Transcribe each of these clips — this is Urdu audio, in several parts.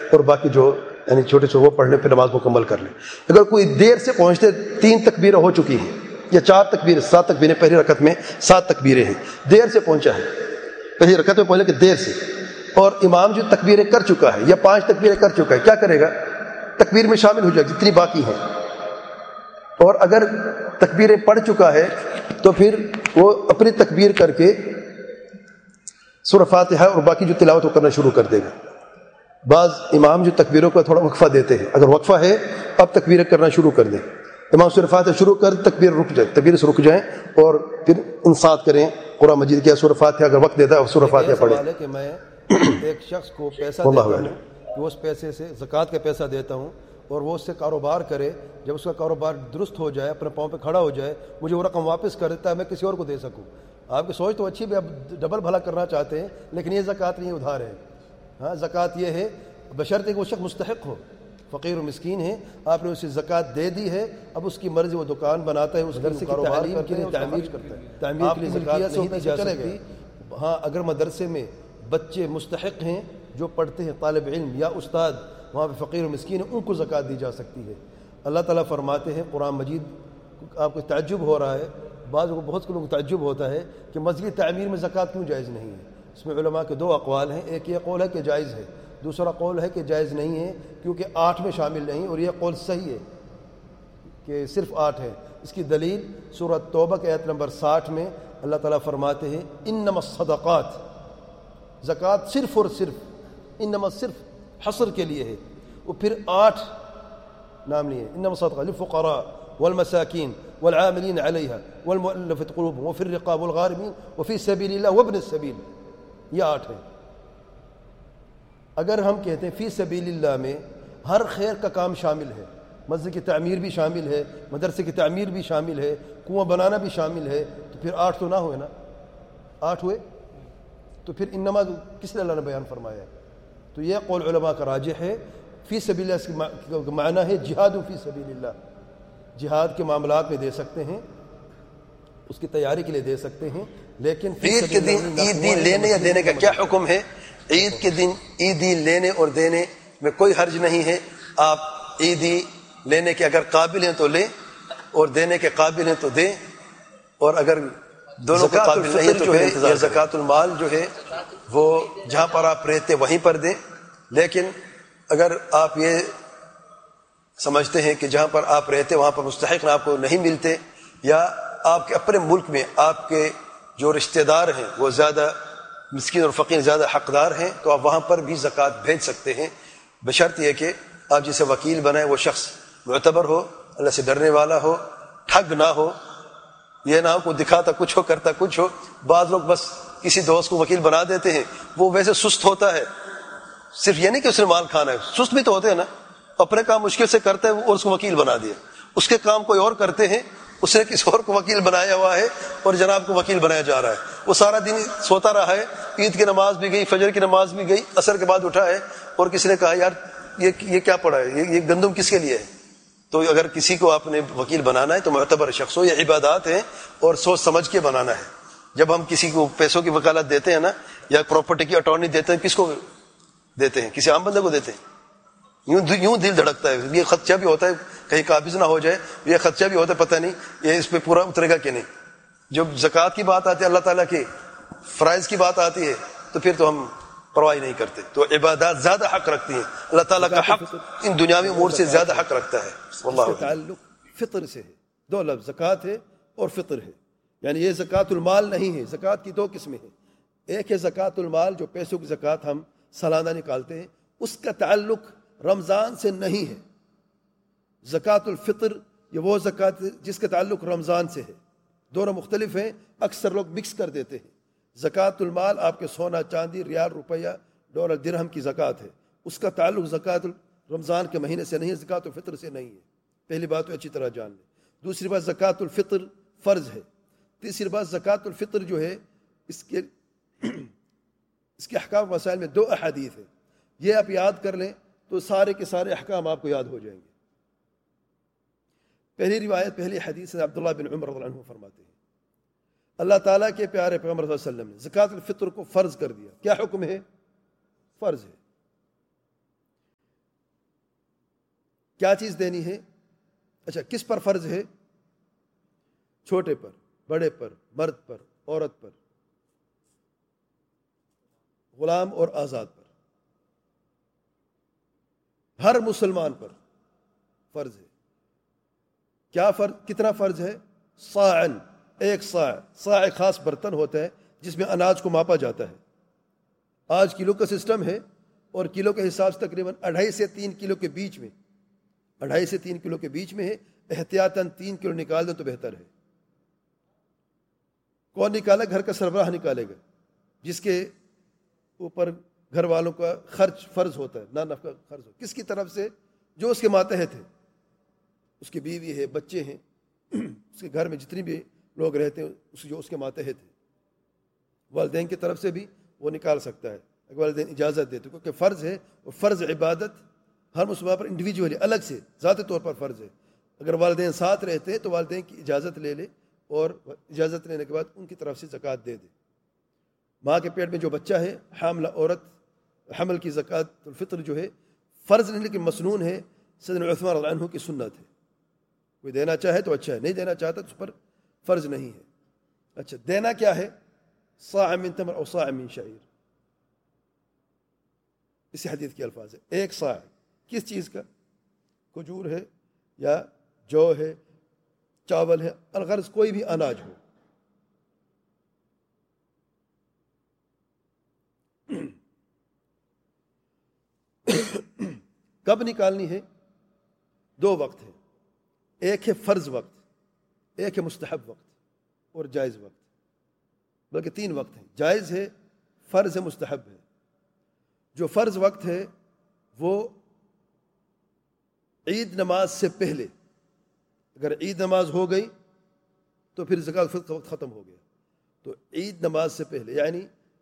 اور باقی جو یعنی چھوٹے چھوٹے وہ پڑھ لیں، پھر نماز مکمل کر لیں۔ اگر کوئی دیر سے پہنچتے 3 تکبیریں ہو چکی ہیں یا 4 تکبیریں، 7 تکبیریں، پہلی رکعت میں 7 تکبیریں ہیں، دیر سے پہنچا ہے، پہلی رکعت میں پہنچے کہ دیر سے، اور امام جو تکبیریں کر چکا ہے یا 5 تکبیریں کر چکا ہے، کیا کرے گا؟ تکبیر میں شامل ہو جائے جتنی باقی ہیں، اور اگر تکبیریں پڑھ چکا ہے تو پھر وہ اپنی تکبیر کر کے سورہ فاتحہ اور باقی جو تلاوت وہ کرنا شروع کر دے گا۔ بعض امام جو تکبیروں کا تھوڑا وقفہ دیتے ہیں، اگر وقفہ ہے اب تکبیریں کرنا شروع کر دیں، امام سورہ فاتحہ شروع کر تکبیر رک جائے، تکبیر سے رک جائیں اور پھر انصات کریں قرآن مجید کیا سورہ فاتحہ اگر وقت دیتا ہے اور سورہ فاتحہ پڑھیں۔ سوال ہے کہ میں ایک شخص کو پیسہ دیتا ہوں کہ وہ اس پیسے سے زکوٰۃ کا پیسہ دیتا ہوں اور وہ اس سے کاروبار کرے، جب اس کا کاروبار درست ہو جائے، اپنے پاؤں پہ کھڑا ہو جائے، مجھے وہ رقم واپس کر دیتا ہے، میں کسی اور کو دے سکوں۔ آپ کی سوچ تو اچھی بھی، آپ ڈبل بھلا کرنا چاہتے ہیں، لیکن یہ زکوٰۃ نہیں، ادھار ہے۔ ہاں، زکوٰۃ یہ ہے بشرطے کہ وہ شخص مستحق ہو، فقیر و مسکین ہے، آپ نے اسے زکوٰۃ دے دی ہے، اب اس کی مرضی، وہ دکان بناتا ہے، اس مدرسے کی کاروبار تعلیم کے لیے تعمیر کرتا ہے، تعمیر کے لیے زکوٰۃ نہیں دی جا سکتی۔ ہاں، اگر مدرسے میں بچے مستحق ہیں جو پڑھتے ہیں، طالب علم یا استاد وہاں پہ فقیر و مسکین ہیں، ان کو زکوٰۃ دی جا سکتی ہے۔ اللہ تعالیٰ فرماتے ہیں قرآن مجید، آپ کو تعجب ہو رہا ہے، بہت لوگوں کو تعجب ہوتا ہے کہ مسجد تعمیر میں زکوٰۃ کیوں جائز نہیں ہے؟ اس میں علماء کے 2 اقوال ہیں، ایک یہ قول ہے کہ جائز ہے، دوسرا قول ہے کہ جائز نہیں ہے کیونکہ 8 میں شامل نہیں، اور یہ قول صحیح ہے کہ صرف 8 ہے۔ اس کی دلیل سورۃ توبہ کے آیت نمبر 60 میں اللہ تعالیٰ فرماتے ہیں انما الصدقات، زکوٰۃ صرف اور صرف، انما صرف حصر کے لیے ہے، وہ پھر 8 نام نہیں ہے، انما الصدقات للفقراء والمساکین والعاملین علیہا والمؤلفۃ قلوبهم وفی الرقاب والغارمین وفی سبیل اللہ وابن السبیل، یہ 8 ہے۔ اگر ہم کہتے ہیں فی سبیل اللہ میں ہر خیر کا کام شامل ہے، مسجد کی تعمیر بھی شامل ہے، مدرسے کی تعمیر بھی شامل ہے، کنواں بنانا بھی شامل ہے، تو پھر 8 تو نہ ہوئے نا، 8 ہوئے، تو پھر انما کس لیے اللہ نے بیان فرمایا ہے؟ تو یہ قول علماء کا راجح ہے، فی سبیل اللہ کا معنی ہے جہاد فی سبیل اللہ، جہاد کے معاملات میں دے سکتے ہیں، اس کی تیاری کے لیے دے سکتے ہیں، لیکن عید کے دن عیدی لینے یا دینے کا کیا حکم ہے؟ عید کے دن عیدی لینے اور دینے میں کوئی حرج نہیں ہے، آپ عیدی لینے کے اگر قابل ہیں تو لیں اور دینے کے قابل ہیں تو دیں، اور اگر دونوں کے قابل نہیں تو پھر انتظار کریں۔ زکوٰۃ المال جو ہے وہ جہاں پر آپ رہتے وہیں پر دیں، لیکن اگر آپ یہ سمجھتے ہیں کہ جہاں پر آپ رہتے وہاں پر مستحق آپ کو نہیں ملتے، یا آپ کے اپنے ملک میں آپ کے جو رشتہ دار ہیں وہ زیادہ مسکین اور فقیر زیادہ حقدار ہیں، تو آپ وہاں پر بھی زکوٰۃ بھیج سکتے ہیں، بشرط یہ کہ آپ جسے وکیل بنائیں وہ شخص معتبر ہو، اللہ سے ڈرنے والا ہو، ٹھگ نہ ہو، یہ نہ ہو کو دکھاتا کچھ ہو کرتا کچھ ہو۔ بعض لوگ بس کسی دوست کو وکیل بنا دیتے ہیں، وہ ویسے سست ہوتا ہے، صرف یہ نہیں کہ اس نے مال کھانا ہے، سست بھی تو ہوتے ہیں نا، اپنے کام مشکل سے کرتا ہے اور اس کو وکیل بنا دیا، اس کے کام کوئی اور کرتے ہیں، اس نے کسی اور کو وکیل بنایا ہوا ہے اور جناب کو وکیل بنایا جا رہا ہے، وہ سارا دن سوتا رہا ہے، عید کی نماز بھی گئی، فجر کی نماز بھی گئی، عصر کے بعد اٹھا ہے اور کسی نے کہا یار یہ کیا پڑھا ہے، یہ گندم کس کے لیے ہے؟ تو اگر کسی کو آپ نے وکیل بنانا ہے تو معتبر شخص ہو، یہ عبادات ہیں اور سوچ سمجھ کے بنانا ہے۔ جب ہم کسی کو پیسوں کی وکالت دیتے ہیں نا، یا پراپرٹی کی اٹارنی دیتے ہیں، کس کو دیتے ہیں؟ کسی عام بندے کو دیتے ہیں؟ یوں دل دھڑکتا ہے، یہ خدشہ بھی ہوتا ہے کہیں قابض نہ ہو جائے، یہ خدشہ بھی ہوتا ہے پتہ نہیں یہ اس پہ پورا اترے گا کہ نہیں۔ جب زکوٰۃ کی بات آتی ہے، اللہ تعالیٰ کے فرائض کی بات آتی ہے، تو پھر تو ہم پرواہ نہیں کرتے۔ تو عبادات زیادہ حق رکھتی ہیں، اللہ تعالیٰ کا حق ان دنیاوی امور سے زیادہ حق رکھتا ہے۔ واللہ اس کا تعلق فطر سے ہے، 2 لفظ زکوٰۃ ہے اور فطر ہے، یعنی یہ زکوٰۃ المال نہیں ہے۔ زکوٰۃ کی 2 قسمیں ہیں، ایک ہے زکوٰۃ المال جو پیسوں کی زکوٰۃ ہم سالانہ نکالتے ہیں، اس کا تعلق رمضان سے نہیں ہے۔ زکوٰۃ الفطر یہ وہ زکوٰۃ جس کا تعلق رمضان سے ہے، دونوں مختلف ہیں، اکثر لوگ مکس کر دیتے ہیں۔ زکوٰۃ المال آپ کے سونا چاندی ریال روپیہ ڈالر درہم کی زکوٰۃ ہے، اس کا تعلق زکوٰۃ رمضان کے مہینے سے نہیں ہے، زکوٰۃ الفطر سے نہیں ہے۔ پہلی بات تو اچھی طرح جان لیں۔ دوسری بات زکوٰۃ الفطر فرض ہے۔ تیسری بات زکوٰۃ الفطر جو ہے اس کے احکام مسائل میں 2 احادیث ہیں، یہ آپ یاد کر لیں تو سارے کے سارے احکام آپ کو یاد ہو جائیں گے۔ پہلی روایت، پہلی حدیث سے عبداللہ بن عمر رضی اللہ عنہ فرماتے ہیں اللہ تعالیٰ کے پیارے پیغمبر صلی اللہ علیہ وسلم نے زکوٰۃ الفطر کو فرض کر دیا۔ کیا حکم ہے؟ فرض ہے۔ کیا چیز دینی ہے؟ اچھا، کس پر فرض ہے؟ چھوٹے پر، بڑے پر، مرد پر، عورت پر، غلام اور آزاد پر، ہر مسلمان پر فرض ہے۔ کیا فرض؟ کتنا فرض ہے؟ صاعن، ایک صاع۔ صاع ایک خاص برتن ہوتا ہے جس میں اناج کو ماپا جاتا ہے۔ آج کلو کا سسٹم ہے اور کلو کے حساب سے تقریباً 2.5 سے 3 کلو کے بیچ میں، 2.5 سے 3 کلو کے بیچ میں ہے۔ احتیاطاً 3 کلو نکال دیں تو بہتر ہے۔ کون نکالے؟ گھر کا سربراہ نکالے گا، جس کے اوپر گھر والوں کا خرچ فرض ہوتا ہے، نہ نفقہ خرچ ہو۔ کس کی طرف سے؟ جو اس کے ماتحت ہے، اس کی بیوی ہے، بچے ہیں، اس کے گھر میں جتنی بھی لوگ رہتے ہیں جو اس کے ماتحت ہے۔ والدین کی طرف سے بھی وہ نکال سکتا ہے اگر والدین اجازت دیتے، کیونکہ فرض ہے، اور فرض عبادت ہر مسلمان پر انڈیویجولی الگ سے ذاتی طور پر فرض ہے۔ اگر والدین ساتھ رہتے ہیں تو والدین کی اجازت لے لے، اور اجازت لینے کے بعد ان کی طرف سے زکوٰۃ دے دے۔ ماں کے پیٹ میں جو بچہ ہے، حاملہ عورت، حمل کی زکوٰۃ الفطر جو ہے فرض نہیں لیکن مسنون ہے، سیدنا عثمان رضی اللہ عنہ کی سنت ہے۔ کوئی دینا چاہے تو اچھا ہے، نہیں دینا چاہتا تو اس پر فرض نہیں ہے۔ اچھا، دینا کیا ہے؟ صاع من تمر او صاع من شعیر، اسی حدیث کے الفاظ ہے۔ ایک صاع کس چیز کا؟ کھجور ہے یا جو ہے، چاول ہے، الغرض کوئی بھی اناج ہو۔ کب نکالنی ہے؟ 2 وقت ہے، ایک ہے فرض وقت، ایک ہے مستحب وقت اور جائز وقت، بلکہ 3 وقت ہیں۔ جائز ہے، فرض ہے، مستحب ہے۔ جو فرض وقت ہے وہ عید نماز سے پہلے، اگر عید نماز ہو گئی تو پھر زکوٰۃ الفطر کا وقت ختم ہو گیا۔ تو عید نماز سے پہلے، یعنی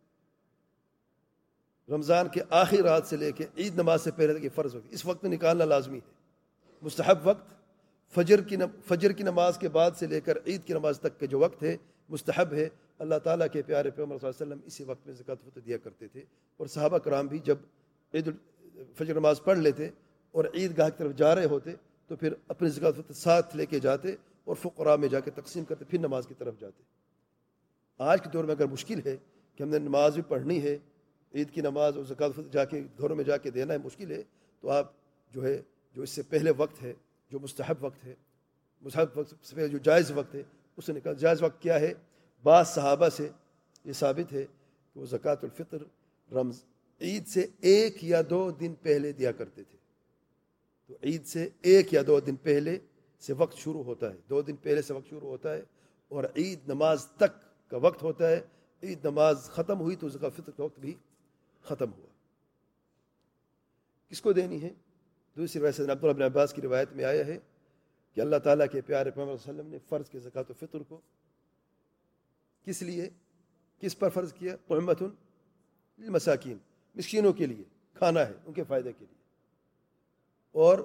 رمضان کے آخری رات سے لے کے عید نماز سے پہلے تک یہ فرض وقت، اس وقت میں نکالنا لازمی ہے۔ مستحب وقت فجر کی نماز کے بعد سے لے کر عید کی نماز تک کے جو وقت ہے مستحب ہے۔ اللہ تعالیٰ کے پیارے پیغمبر صلی اللہ علیہ وسلم اسی وقت میں زکوٰۃ الفطر دیا کرتے تھے، اور صحابہ کرام بھی جب فجر نماز پڑھ لیتے اور عید گاہ کی طرف جا رہے ہوتے تو پھر اپنی زکوٰۃ الفطر ساتھ لے کے جاتے اور فقراء میں جا کے تقسیم کرتے، پھر نماز کی طرف جاتے۔ آج کے دور میں اگر مشکل ہے کہ ہم نے نماز بھی پڑھنی ہے، عید کی نماز اور زکوٰۃ الفطر جا کے گھروں میں جا کے دینا ہے، مشکل ہے، تو آپ جو اس سے پہلے وقت ہے، جو مستحب وقت ہے، مستحب وقت سے پہلے جو جائز وقت ہے، اسے نکال۔ جائز وقت کیا ہے؟ بعض صحابہ سے یہ ثابت ہے کہ وہ زکوٰۃ الفطر عید سے 1 یا 2 دن پہلے دیا کرتے تھے۔ تو عید سے 1 یا 2 دن پہلے سے وقت شروع ہوتا ہے، 2 دن پہلے سے وقت شروع ہوتا ہے، اور عید نماز تک کا وقت ہوتا ہے۔ عید نماز ختم ہوئی تو زکوٰۃ الفطر کا وقت بھی ختم ہوا۔ کس کو دینی ہے؟ دوسری روایت سے عبداللہ بن عباس کی روایت میں آیا ہے کہ اللہ تعالیٰ کے پیارے پیغمبر صلی اللہ علیہ وسلم نے فرض کے زکوٰۃ الفطر کو کس لیے، کس پر فرض کیا؟ طعمۃ للمساکین، مسکینوں کے لیے کھانا ہے، ان کے فائدے کے لیے۔ اور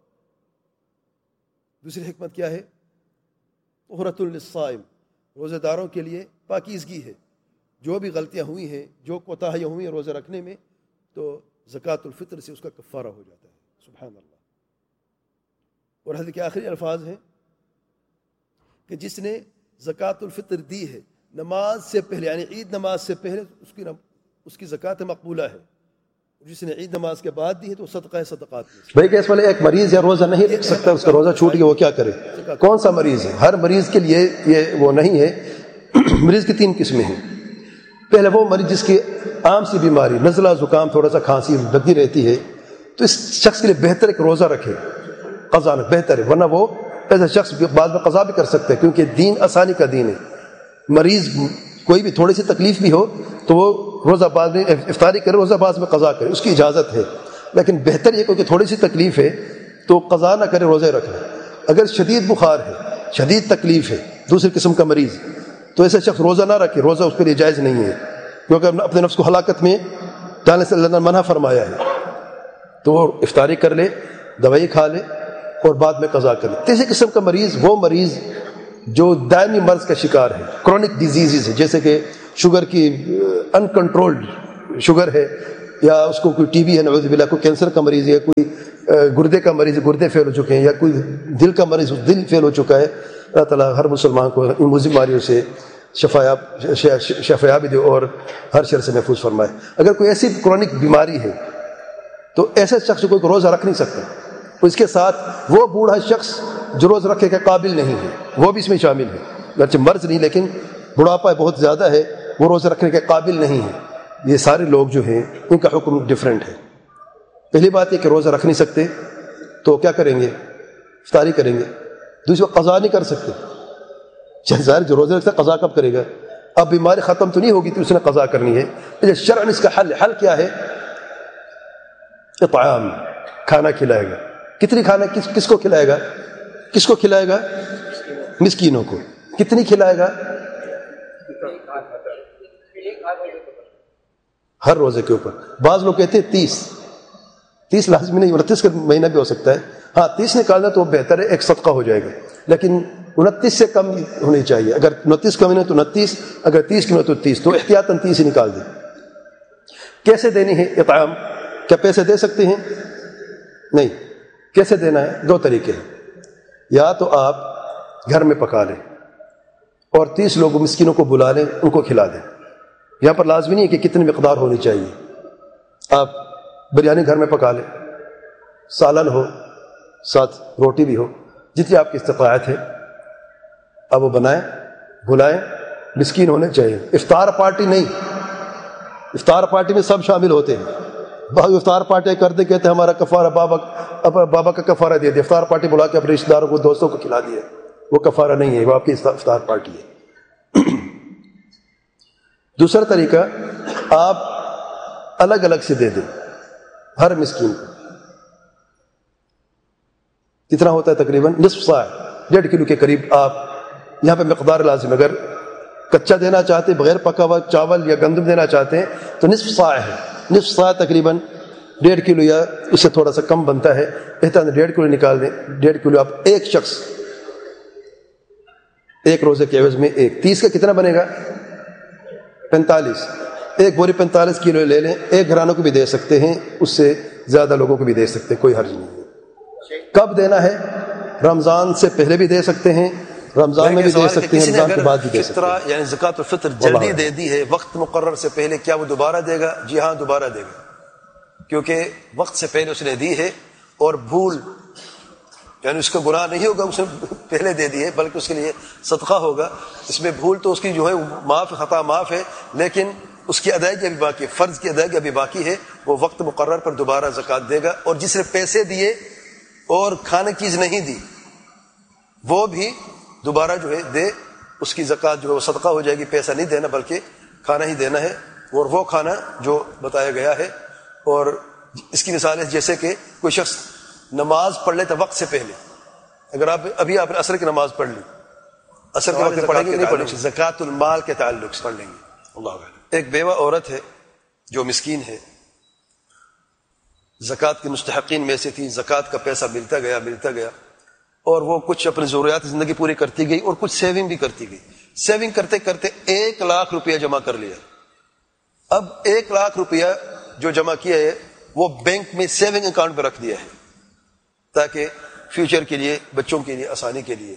دوسری حکمت کیا ہے؟ طہرۃ للصائم، روزہ داروں کے لیے پاکیزگی ہے۔ جو بھی غلطیاں ہوئی ہیں، جو کوتاہیاں ہوئی ہیں روزہ رکھنے میں، تو زکوٰۃ الفطر سے اس کا کفارہ ہو جاتا ہے۔ سبحان اللہ۔ اور حدیث کے آخری الفاظ ہیں کہ جس نے زکوٰۃ الفطر دی ہے نماز سے پہلے، یعنی عید نماز سے پہلے، اس کی زکوٰۃ مقبولہ ہے۔ جس نے عید نماز کے بعد دی ہے تو صدقہ ہے صدقات میں۔ بھائی کیس والے ایک مریض ہے، روزہ نہیں رکھ سکتا، اس کا روزہ چھوٹ گیا، وہ کیا کرے؟ کون سا مریض ہے؟ ہر مریض کے لیے یہ وہ نہیں ہے۔ مریض کی 3 قسمیں ہیں۔ پہلے وہ مریض جس کی عام سی بیماری، نزلہ زکام، تھوڑا سا کھانسی لگی رہتی ہے، تو اس شخص کے لیے بہتر ہے کہ روزہ رکھے، قضا میں بہتر ہے، ورنہ وہ ایسا شخص بعد میں قضا بھی کر سکتا ہے، کیونکہ دین آسانی کا دین ہے۔ مریض کوئی بھی تھوڑی سی تکلیف بھی ہو تو وہ روزہ بعد میں افطاری کرے، روزہ بعد میں قضا کرے، اس کی اجازت ہے۔ لیکن بہتر یہ کہ تھوڑی سی تکلیف ہے تو قضا نہ کرے، روزے رکھ لے۔ اگر شدید بخار ہے، شدید تکلیف ہے، دوسری قسم کا مریض، تو ایسے شخص روزہ نہ رکھے، روزہ اس کے لیے جائز نہیں ہے، کیونکہ اپنے نفس کو ہلاکت میں ڈالنے سے اللہ نے منع فرمایا ہے۔ تو وہ افطاری کر لے، دوائی کھا لے اور بعد میں قضا کر لے۔ تیسری قسم کا مریض وہ مریض جو دائمی مرض کا شکار ہے، کرونک ڈیزیزز ہے، جیسے کہ شوگر کی انکنٹرولڈ شوگر ہے، یا اس کو کوئی ٹی بی ہے، نعوذ باللہ، کوئی کینسر کا مریض ہے، کوئی گردے کا مریض گردے فیل ہو چکے ہیں، یا کوئی دل کا مریض دل فیل ہو چکا ہے، اللہ تعالیٰ ہر مسلمان کو ان مضر بیماریوں سے شفایابی دے اور ہر شر سے محفوظ فرمائے۔ اگر کوئی ایسی کرونک بیماری ہے تو ایسے شخص کو کوئی روزہ رکھ نہیں سکتا، اس کے ساتھ وہ بوڑھا شخص جو روزہ رکھنے کے قابل نہیں ہے وہ بھی اس میں شامل ہے، اگرچہ مرض نہیں لیکن بڑھاپا بہت زیادہ ہے، وہ روزہ رکھنے کے قابل نہیں ہے۔ یہ سارے لوگ جو ہیں ان کا حکم ڈیفرنٹ ہے۔ پہلی بات یہ کہ روزہ رکھ نہیں سکتے تو کیا کریں گے؟ افطاری کریں گے۔ دوسری بات قضا نہیں کر سکتے، ظاہر جو روزہ رکھتا ہے قضا کب کرے گا؟ اب بیماری ختم تو نہیں ہوگی تو اس نے قضا کرنی ہے۔ شرعاً اس کا حل کیا ہے؟ اطعام، کھانا کھلائے گا۔ کتنی کھانا کس کو کھلائے گا؟ کس کو کھلائے گا؟ مسکینوں کو۔ کتنی کھلائے گا؟ ہر روزے کے اوپر۔ بعض لوگ کہتے ہیں 30 لازمی نہیں، 29 کا مہینہ بھی ہو سکتا ہے۔ ہاں 30 نکالنا تو بہتر ہے، ایک صدقہ ہو جائے گا، لیکن 29 سے کم ہونی چاہیے۔ اگر 29 کم ہے تو 29، اگر 30 کی ہو تو 30، تو احتیاطاً 30 ہی نکال دیں۔ کیسے دینی ہے اطعام؟ کیا پیسے دے سکتے ہیں؟ نہیں۔ کیسے دینا ہے؟ 2 طریقے ہیں۔ یا تو آپ گھر میں پکا لیں اور 30 لوگ مسکینوں کو بلا لیں، ان کو کھلا دیں۔ یہاں پر لازمی نہیں ہے کہ کتنی مقدار ہونی چاہیے۔ آپ بریانی گھر میں پکا لیں، سالن ہو، ساتھ روٹی بھی ہو، جتنی آپ کی استطاعت ہے اب وہ بنائیں، بلائیں، مسکین ہونے چاہیے۔ افطار پارٹی نہیں، افطار پارٹی میں سب شامل ہوتے ہیں۔ بعض افطار پارٹی کرتے کہتے ہیں ہمارا کفارہ بابا کا کفارہ دے دیا، افطار پارٹی بلا کے اپنے رشتہ داروں کو، دوستوں کو کھلا دیا۔ وہ کفارہ نہیں ہے، وہ آپ کی افطار پارٹی ہے۔ دوسرا طریقہ، آپ الگ الگ سے دے دیں ہر مسکین کو۔ کتنا ہوتا ہے؟ تقریباً نصف صاع، 1.5 کلو کے قریب۔ آپ یہاں پہ مقدار لازم، اگر کچا دینا چاہتے ہیں بغیر پکا ہوا چاول یا گندم دینا چاہتے ہیں تو نصف صاع ہے۔ نصف صاع تقریباً 1.5 کلو یا اس سے تھوڑا سا کم بنتا ہے، بہتر 1.5 کلو نکال دیں۔ 1.5 کلو آپ ایک شخص ایک روزے کے عوض میں 30 کا کتنا بنے گا؟ 45۔ ایک بوری 45 کلو لے لیں، ایک گھرانوں کو بھی دے سکتے ہیں، اس سے زیادہ لوگوں کو بھی دے سکتے ہیں، کوئی حرج نہیں ہے۔ کب دینا ہے؟ رمضان سے پہلے بھی دے سکتے ہیں، رمضان میں بھی دے سکتے ہیں، رمضان کے بعد بھی دے سکتے ہیں۔ یعنی زکوٰۃ الفطر جلدی دے دی ہے وقت مقرر سے پہلے، کیا وہ دوبارہ دے گا؟ جی ہاں دوبارہ دے گا، کیونکہ وقت سے پہلے اس نے دی ہے، اور بھول یعنی اس کا گناہ نہیں ہوگا اس نے پہلے دے دی ہے، بلکہ اس کے لیے صدقہ ہوگا۔ اس میں بھول تو اس کی جو ہے معاف، خطا معاف ہے، لیکن اس کی ادائیگی ابھی باقی ہے، فرض کی ادائیگی ابھی باقی ہے۔ وہ وقت مقرر پر دوبارہ زکوٰۃ دے گا، اور جس نے پیسے دیے اور کھانے کی چیز نہیں دی وہ بھی دوبارہ جو ہے دے، اس کی زکوٰۃ جو ہے وہ صدقہ ہو جائے گی۔ پیسہ نہیں دینا بلکہ کھانا ہی دینا ہے، اور وہ کھانا جو بتایا گیا ہے۔ اور اس کی مثال ہے جیسے کہ کوئی شخص نماز پڑھ لیتا وقت سے پہلے، اگر آپ ابھی آپ نے عصر کی نماز پڑھ لی، عصر کے وقت میں پڑھیں گے نہیں پڑھیں گے، زکوٰۃ المال کے تعلق سے پڑھ لیں گے۔ اللہ ایک بیوہ عورت ہے جو مسکین ہے، زکوٰۃ کے مستحقین میں سے تھی، زکوٰۃ کا پیسہ ملتا گیا، اور وہ کچھ اپنی ضروریات زندگی پوری کرتی گئی اور کچھ سیونگ بھی کرتی گئی۔ سیونگ کرتے کرتے 1 لاکھ روپیہ جمع کر لیا۔ اب 1 لاکھ روپیہ جو جمع کیا ہے وہ بینک میں سیونگ اکاؤنٹ میں رکھ دیا ہے، تاکہ فیوچر کے لیے، بچوں کے لیے، آسانی کے لیے۔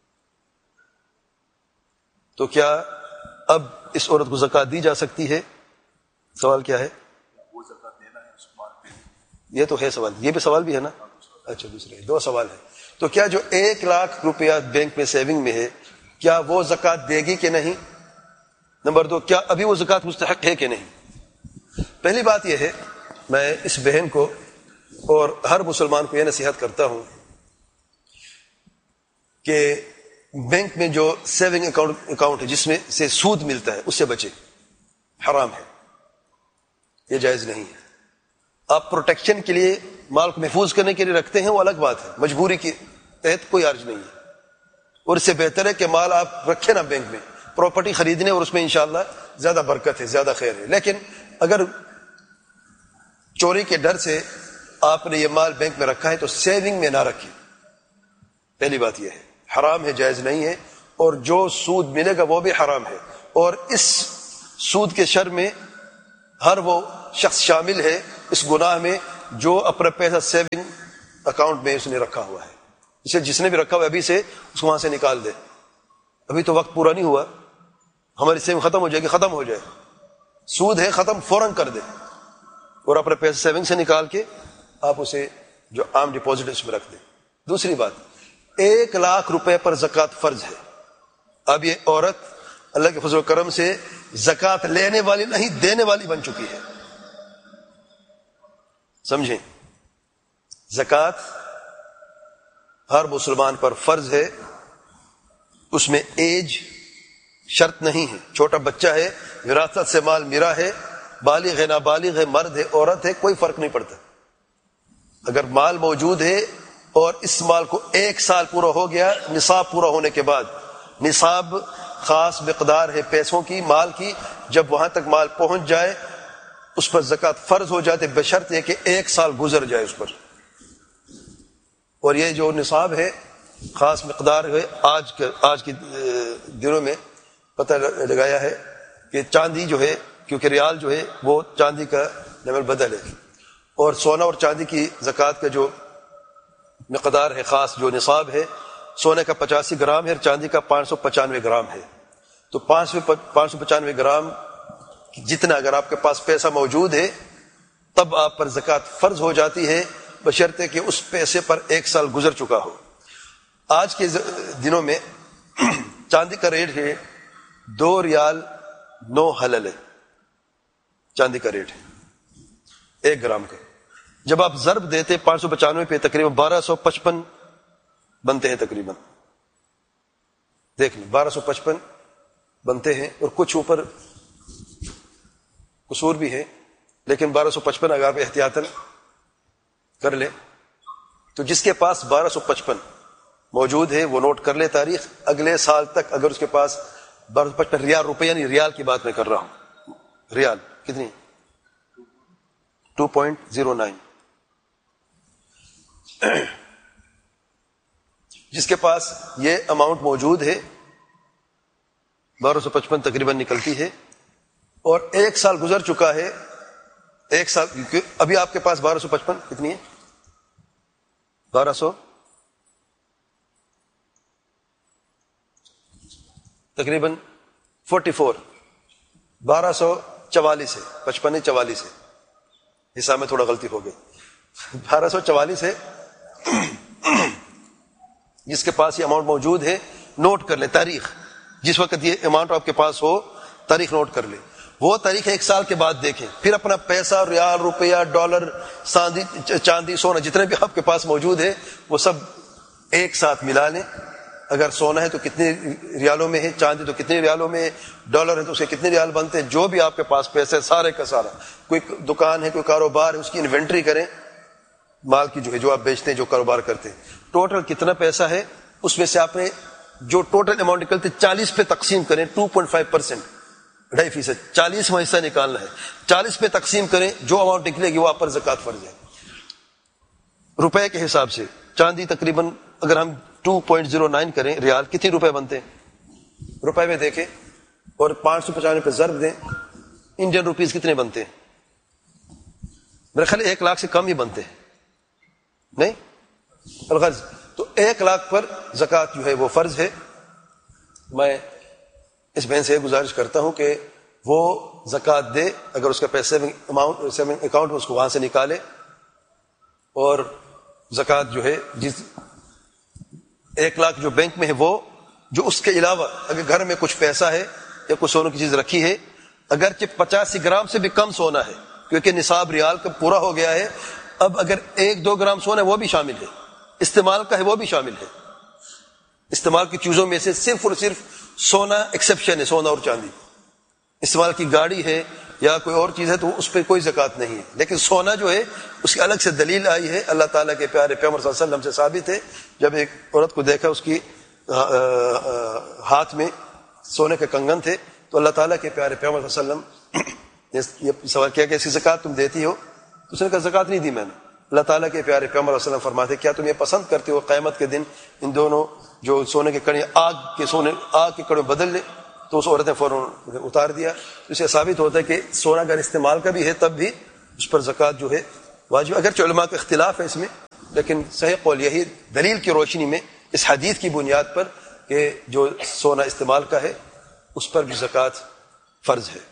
تو کیا اب اس عورت کو زکوٰۃ دی جا سکتی ہے؟ سوال کیا ہے؟ یہ تو ہے سوال، یہ بھی سوال بھی ہے نا۔ اچھا دوسرے 2 سوال ہے۔ تو کیا جو 1 لاکھ روپیہ بینک میں سیونگ میں ہے، کیا وہ زکوٰۃ دے گی کہ نہیں؟ نمبر 2، کیا ابھی وہ زکوٰۃ مستحق ہے کہ نہیں؟ پہلی بات یہ ہے، میں اس بہن کو اور ہر مسلمان کو یہ نصیحت کرتا ہوں کہ بینک میں جو سیونگ اکاؤنٹ ہے جس میں سے سود ملتا ہے اس سے بچے، حرام ہے، یہ جائز نہیں ہے۔ آپ پروٹیکشن کے لیے مال کو محفوظ کرنے کے لیے رکھتے ہیں وہ الگ بات ہے، مجبوری کے تحت کوئی حرج نہیں ہے، اور اس سے بہتر ہے کہ مال آپ رکھیں نا بینک میں، پراپرٹی خریدنے اور اس میں انشاءاللہ زیادہ برکت ہے، زیادہ خیر ہے۔ لیکن اگر چوری کے ڈر سے آپ نے یہ مال بینک میں رکھا ہے تو سیونگ میں نہ رکھیں، پہلی بات یہ ہے، حرام ہے، جائز نہیں ہے، اور جو سود ملے گا وہ بھی حرام ہے، اور اس سود کے شر میں ہر وہ شخص شامل ہے اس گناہ میں جو اپنا پیسہ سیونگ اکاؤنٹ میں اس نے رکھا ہوا ہے. اسے جس نے بھی رکھا ہوا ابھی سے اس کو وہاں سے نکال دے. ابھی تو وقت پورا نہیں ہوا, ہماری سیونگ ختم ہو جائے گی, ختم ہو جائے, سود ہے ختم, فوراً کر دے اور اپنے پیسے سیونگ سے نکال کے آپ اسے جو عام ڈپازٹ اس میں رکھ دیں. دوسری بات, 1 لاکھ روپے پر زکوٰۃ فرض ہے. اب یہ عورت اللہ کے فضل و کرم سے زکوٰۃ لینے والی نہیں دینے والی بن چکی ہے. سمجھیں, زکوٰۃ ہر مسلمان پر فرض ہے, اس میں ایج شرط نہیں ہے. چھوٹا بچہ ہے, وراثت سے مال میرا ہے, بالغ ہے نابالغ ہے, مرد ہے عورت ہے, کوئی فرق نہیں پڑتا. اگر مال موجود ہے اور اس مال کو 1 سال پورا ہو گیا, نصاب پورا ہونے کے بعد, نصاب خاص مقدار ہے پیسوں کی, مال کی, جب وہاں تک مال پہنچ جائے اس پر زکوٰۃ فرض ہو جاتے, بشرط یہ کہ 1 سال گزر جائے اس پر. اور یہ جو نصاب ہے خاص مقدار ہے, آج کے دنوں میں پتہ لگایا ہے کہ چاندی جو ہے, کیونکہ ریال جو ہے وہ چاندی کا لیول بدل ہے, اور سونا اور چاندی کی زکوٰۃ کا جو مقدار ہے خاص جو نصاب ہے, سونے کا 85 گرام ہے اور چاندی کا 595 گرام ہے. تو 595 گرام جتنا اگر آپ کے پاس پیسہ موجود ہے تب آپ پر زکوٰۃ فرض ہو جاتی ہے, بشرطے کہ اس پیسے پر 1 سال گزر چکا ہو. آج کے دنوں میں چاندی کا ریٹ ہے 2 ریال 9 حلل ہے, چاندی کا ریٹ ہے 1 گرام کا. جب آپ ضرب دیتے 595 پہ تقریباً 1255 بنتے ہیں, تقریباً دیکھ لیں 1255 بنتے ہیں, اور کچھ اوپر قصور بھی ہے, لیکن 1255 اگر آپ احتیاطاً کر لیں تو جس کے پاس 1255 موجود ہے وہ نوٹ کر لے تاریخ, اگلے سال تک اگر اس کے پاس 1255 ریال, روپے یعنی ریال کی بات میں کر رہا ہوں, ریال کتنی 2.09, جس کے پاس یہ اماؤنٹ موجود ہے 1255 تقریباً نکلتی ہے, اور 1 سال گزر چکا ہے, 1 سال, ابھی آپ کے پاس 1255 کتنی ہے 1200 تقریباً 44 1244 ہے, 55 44 ہے, حساب میں تھوڑا غلطی ہو گئی, 1244 ہے. جس کے پاس یہ اماؤنٹ موجود ہے نوٹ کر لیں تاریخ, جس وقت یہ اماؤنٹ آپ کے پاس ہو تاریخ نوٹ کر لیں. وہ تاریخ 1 سال کے بعد دیکھیں, پھر اپنا پیسہ, ریال, روپیہ, ڈالر, چاندی, سونا جتنے بھی آپ کے پاس موجود ہے وہ سب ایک ساتھ ملا لیں. اگر سونا ہے تو کتنے ریالوں میں ہے, چاندی تو کتنے ریالوں میں ہے, ڈالر ہے تو اسے کتنے ریال بنتے ہیں, جو بھی آپ کے پاس پیسے سارے کا سارا, کوئی دکان ہے, کوئی کاروبار ہے, اس کی انوینٹری کریں, مال کی جو ہے جو آپ بیچتے ہیں, جو کاروبار کرتے ہیں, ٹوٹل کتنا پیسہ ہے, اس میں سے آپ نے جو ٹوٹل اماؤنٹ نکلتے 40 پہ تقسیم کریں, 2.5%, 2.5%, 40واں حصہ نکالنا ہے, 40 پہ تقسیم کریں, جو اماؤنٹ نکلے گی وہ آپ پر زکوٰۃ فرض ہے. روپے کے حساب سے چاندی تقریباً اگر ہم 2.09 کریں ریال, کتنے روپے بنتے ہیں روپے میں دیکھیں, اور 595 پہ ضرب دیں, انڈین روپیز کتنے بنتے ہیں, میرے خیال 1 لاکھ سے کم ہی بنتے ہیں, نہیں الغرض. تو 1 لاکھ پر زکوٰۃ جو ہے وہ فرض ہے. میں اس بہن سے گزارش کرتا ہوں کہ وہ زکوٰۃ دے, اگر اس کا پیسے سیونگ اکاؤنٹ اس کو وہاں سے نکالے, اور زکوٰۃ جو ہے جس 1 لاکھ جو بینک میں ہے وہ, جو اس کے علاوہ اگر گھر میں کچھ پیسہ ہے یا کچھ سونے کی چیز رکھی ہے, اگرچہ 85 گرام سے بھی کم سونا ہے کیونکہ نصاب ریال کا پورا ہو گیا ہے, اب اگر 1-2 گرام سونا ہے وہ بھی شامل ہے, استعمال کا ہے وہ بھی شامل ہے. استعمال کی چیزوں میں سے صرف اور صرف سونا ایکسیپشن ہے, سونا اور چاندی. استعمال کی گاڑی ہے یا کوئی اور چیز ہے تو اس پہ کوئی زکوٰۃ نہیں ہے, لیکن سونا جو ہے اس کی الگ سے دلیل آئی ہے, اللہ تعالیٰ کے پیارے پیغمبر صلی اللہ علیہ وسلم سے ثابت ہے. جب ایک عورت کو دیکھا اس کی ہاتھ میں سونے کے کنگن تھے, تو اللہ تعالیٰ کے پیارے پیغمبر صلی اللہ علیہ وسلم نے یہ سوال کیا کہ اس کی زکوٰۃ تم دیتی ہو, تو اس نے کہا زکوٰۃ نہیں دی میں نے. اللہ تعالیٰ کے پیارے پیغمبر صلی اللہ علیہ وسلم فرماتے کیا تم یہ پسند کرتے ہو قیامت کے دن ان دونوں جو سونے کے کڑے آگ کے کڑے بدل لے, تو اس عورت نے فوراً اتار دیا. اسے ثابت ہوتا ہے کہ سونا اگر استعمال کا بھی ہے تب بھی اس پر زکوٰۃ جو ہے واجب, اگرچہ علماء کا اختلاف ہے اس میں, لیکن صحیح قول یہی دلیل کی روشنی میں اس حدیث کی بنیاد پر کہ جو سونا استعمال کا ہے اس پر بھی زکوٰۃ فرض ہے.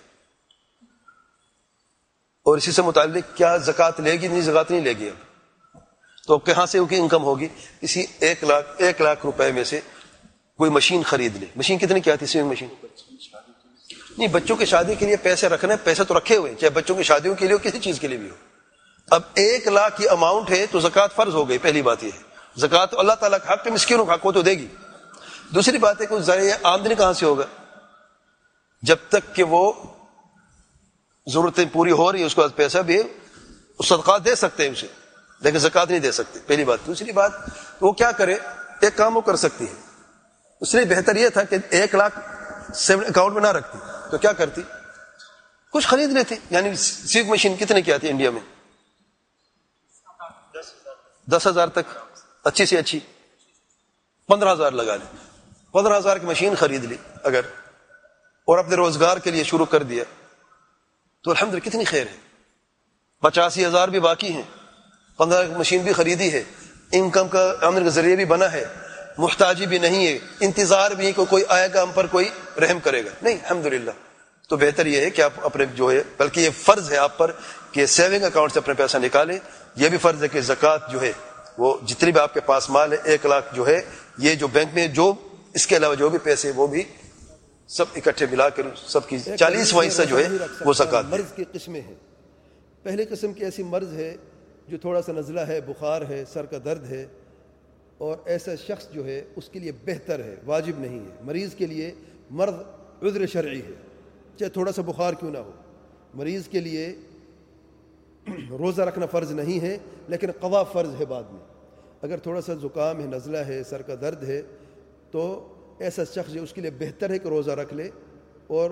اور اسی سے متعلق کیا زکوٰۃ لے گی؟ نہیں، زکوٰۃ نہیں لے گی. اب تو کہاں سے ان کی انکم ہوگی؟ کسی 1 لاکھ روپے میں سے کوئی مشین خرید لے. مشین کتنے کی آتی ہے؟ سوئنگ مشین نہیں، بچوں کی شادی کے لیے پیسے رکھنے، پیسے تو رکھے ہوئے، چاہے بچوں کی شادیوں کے لیے ہو، کسی چیز کے لیے بھی ہو. اب 1 لاکھ کی اماؤنٹ ہے تو زکوٰۃ فرض ہو گئی. پہلی بات یہ ہے زکوٰۃ اللہ تعالیٰ کا حق ہے، مسکینوں کا حق ہو تو دے گی. دوسری بات ہے کہ ذریعہ آمدنی کہاں سے ہوگا؟ جب تک کہ وہ ضرورتیں پوری ہو رہی ہے اس کے بعد پیسہ بھی صدقات دے سکتے ہیں اسے، لیکن زکوٰۃ نہیں دے سکتے. پہلی بات. دوسری بات وہ کیا کرے؟ ایک کام وہ کر سکتی ہے. اس لیے بہتر یہ تھا کہ 1 لاکھ اکاؤنٹ میں نہ رکھتی تو کیا کرتی؟ کچھ خرید لیتی. یعنی سیوک مشین کتنے کی آتی ہے انڈیا میں؟ 10,000 تک، اچھی سے اچھی 15,000 لگا لی. 15,000 کی مشین خرید لی اگر، اور اپنے روزگار کے لیے شروع کر دیا تو الحمدللہ کتنی خیر ہے. 85,000 بھی باقی ہیں، 15 کی مشین بھی خریدی ہے، انکم کا آمدنی کا ذریعہ بھی بنا ہے، محتاجی بھی نہیں ہے، انتظار بھی کہ کوئی آئے گا ہم پر، کوئی رحم کرے گا. نہیں، الحمدللہ. تو بہتر یہ ہے کہ آپ اپنے جو ہے، بلکہ یہ فرض ہے آپ پر کہ سیونگ اکاؤنٹ سے اپنے پیسہ نکالیں. یہ بھی فرض ہے کہ زکوٰۃ جو ہے وہ جتنی بھی آپ کے پاس مال ہے 1 لاکھ جو ہے، یہ جو بینک میں جو اس کے علاوہ جو بھی پیسے وہ بھی سب اکٹھے ملا کر سب کی 40% جو ہے وہ زکوٰۃ. مرض کی قسمیں ہیں. پہلے قسم کی ایسی مرض ہے جو تھوڑا سا نزلہ ہے، بخار ہے، سر کا درد ہے، اور ایسا شخص جو ہے اس کے لیے بہتر ہے، واجب نہیں ہے. مریض کے لیے مرض عذر شرعی ہے، چاہے تھوڑا سا بخار کیوں نہ ہو. مریض کے لیے روزہ رکھنا فرض نہیں ہے، لیکن قضا فرض ہے بعد میں. اگر تھوڑا سا زکام ہے، نزلہ ہے، سر کا درد ہے، تو ایسا شخص جو اس کے لیے بہتر ہے کہ روزہ رکھ لے. اور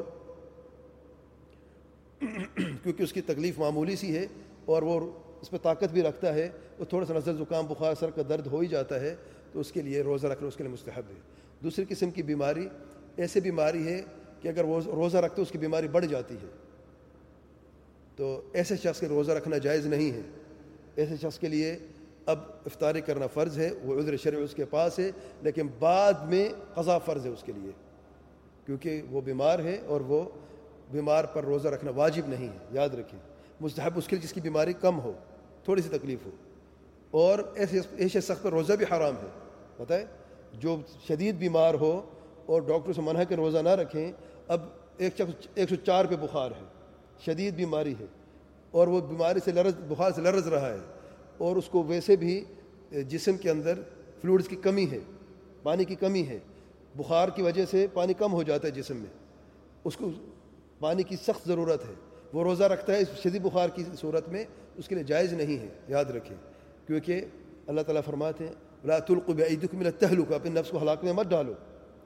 کیونکہ اس کی تکلیف معمولی سی ہے اور وہ اس پہ طاقت بھی رکھتا ہے، اور تھوڑا سا نزلہ، زکام، بخار، سر کا درد ہو ہی جاتا ہے، تو اس کے لیے روزہ رکھنا اس کے لیے مستحب ہے. دوسری قسم کی بیماری ایسی بیماری ہے کہ اگر وہ روزہ رکھتے اس کی بیماری بڑھ جاتی ہے، تو ایسے شخص کے روزہ رکھنا جائز نہیں ہے. ایسے شخص کے لیے اب افطاری کرنا فرض ہے، وہ عذر شرعی اس کے پاس ہے، لیکن بعد میں قضا فرض ہے اس کے لیے، کیونکہ وہ بیمار ہے اور وہ بیمار پر روزہ رکھنا واجب نہیں ہے. یاد رکھیں، مستحب اس کے لیے جس کی بیماری کم ہو، تھوڑی سی تکلیف ہو. اور ایسے شخص پر روزہ بھی حرام ہے. بتائیں، جو شدید بیمار ہو اور ڈاکٹر سے منع کہ روزہ نہ رکھیں. اب ایک شخص 104 پہ بخار ہے، شدید بیماری ہے، اور وہ بیماری سے بخار سے لرز رہا ہے، اور اس کو ویسے بھی جسم کے اندر فلوئڈز کی کمی ہے، پانی کی کمی ہے. بخار کی وجہ سے پانی کم ہو جاتا ہے جسم میں، اس کو پانی کی سخت ضرورت ہے. وہ روزہ رکھتا ہے اس شدید بخار کی صورت میں، اس کے لیے جائز نہیں ہے. یاد رکھیں، کیونکہ اللہ تعالیٰ فرماتے ہیں لا تلقوا بأيديكم إلى التهلكة، اپنے نفس کو ہلاک میں مت ڈالو.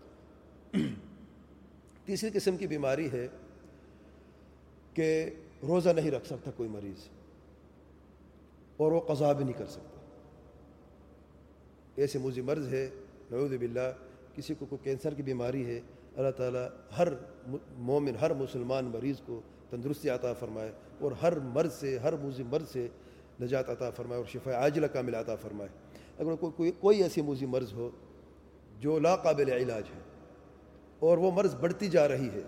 تیسری قسم کی بیماری ہے کہ روزہ نہیں رکھ سکتا کوئی مریض، اور وہ قضا بھی نہیں کر سکتا. ایسے موذی مرض ہے، نعوذ باللہ. کسی کو کوئی کینسر کی بیماری ہے، اللہ تعالیٰ ہر مومن، ہر مسلمان مریض کو تندرستی عطا فرمائے، اور ہر مرض سے، ہر موذی مرض سے نجات عطا فرمائے، اور شفاء عاجلہ کامل عطا فرمائے. اگر کوئی ایسی موذی مرض ہو جو لا قابل علاج ہے اور وہ مرض بڑھتی جا رہی ہے،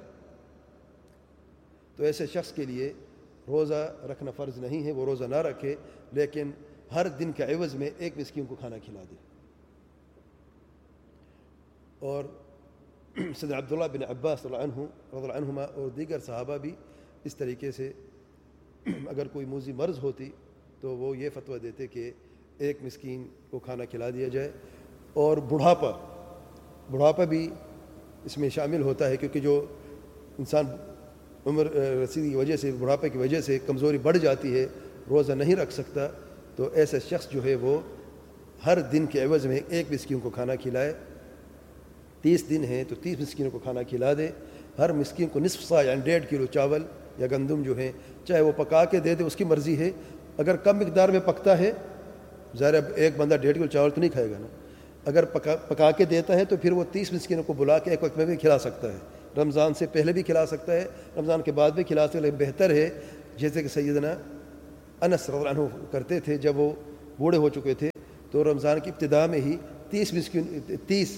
تو ایسے شخص کے لیے روزہ رکھنا فرض نہیں ہے. وہ روزہ نہ رکھے، لیکن ہر دن کے عوض میں ایک مسکین کو کھانا کھلا دے. اور سیدنا عبداللہ بن عباس رضی اللہ عنہما اور دیگر صحابہ بھی اس طریقے سے اگر کوئی موذی مرض ہوتی تو وہ یہ فتویٰ دیتے کہ ایک مسکین کو کھانا کھلا دیا جائے. اور بڑھاپا بھی اس میں شامل ہوتا ہے، کیونکہ جو انسان عمر رسیدگی کی وجہ سے، بڑھاپے کی وجہ سے کمزوری بڑھ جاتی ہے، روزہ نہیں رکھ سکتا، تو ایسا شخص جو ہے وہ ہر دن کے عوض میں ایک مسکین کو کھانا کھلائے. 30 دن ہیں تو 30 مسکینوں کو کھانا کھلا دے. ہر مسکین کو نصف سا یعنی 1.5 کلو چاول یا گندم جو ہیں، چاہے وہ پکا کے دے دے، اس کی مرضی ہے. اگر کم مقدار میں پکتا ہے، ظاہر اب ایک بندہ 1.5 کلو چاول تو نہیں کھائے گا نا. اگر پکا کے دیتا ہے تو پھر وہ 30 مسکینوں کو بلا کے ایک وقت میں بھی کھلا سکتا ہے. رمضان سے پہلے بھی کھلا سکتا ہے، رمضان کے بعد بھی کھلا سکتا ہے. لیکن بہتر ہے جیسے کہ سیدنا انس رضی اللہ عنہ کرتے تھے جب وہ بوڑھے ہو چکے تھے، تو رمضان کی ابتدا میں ہی 30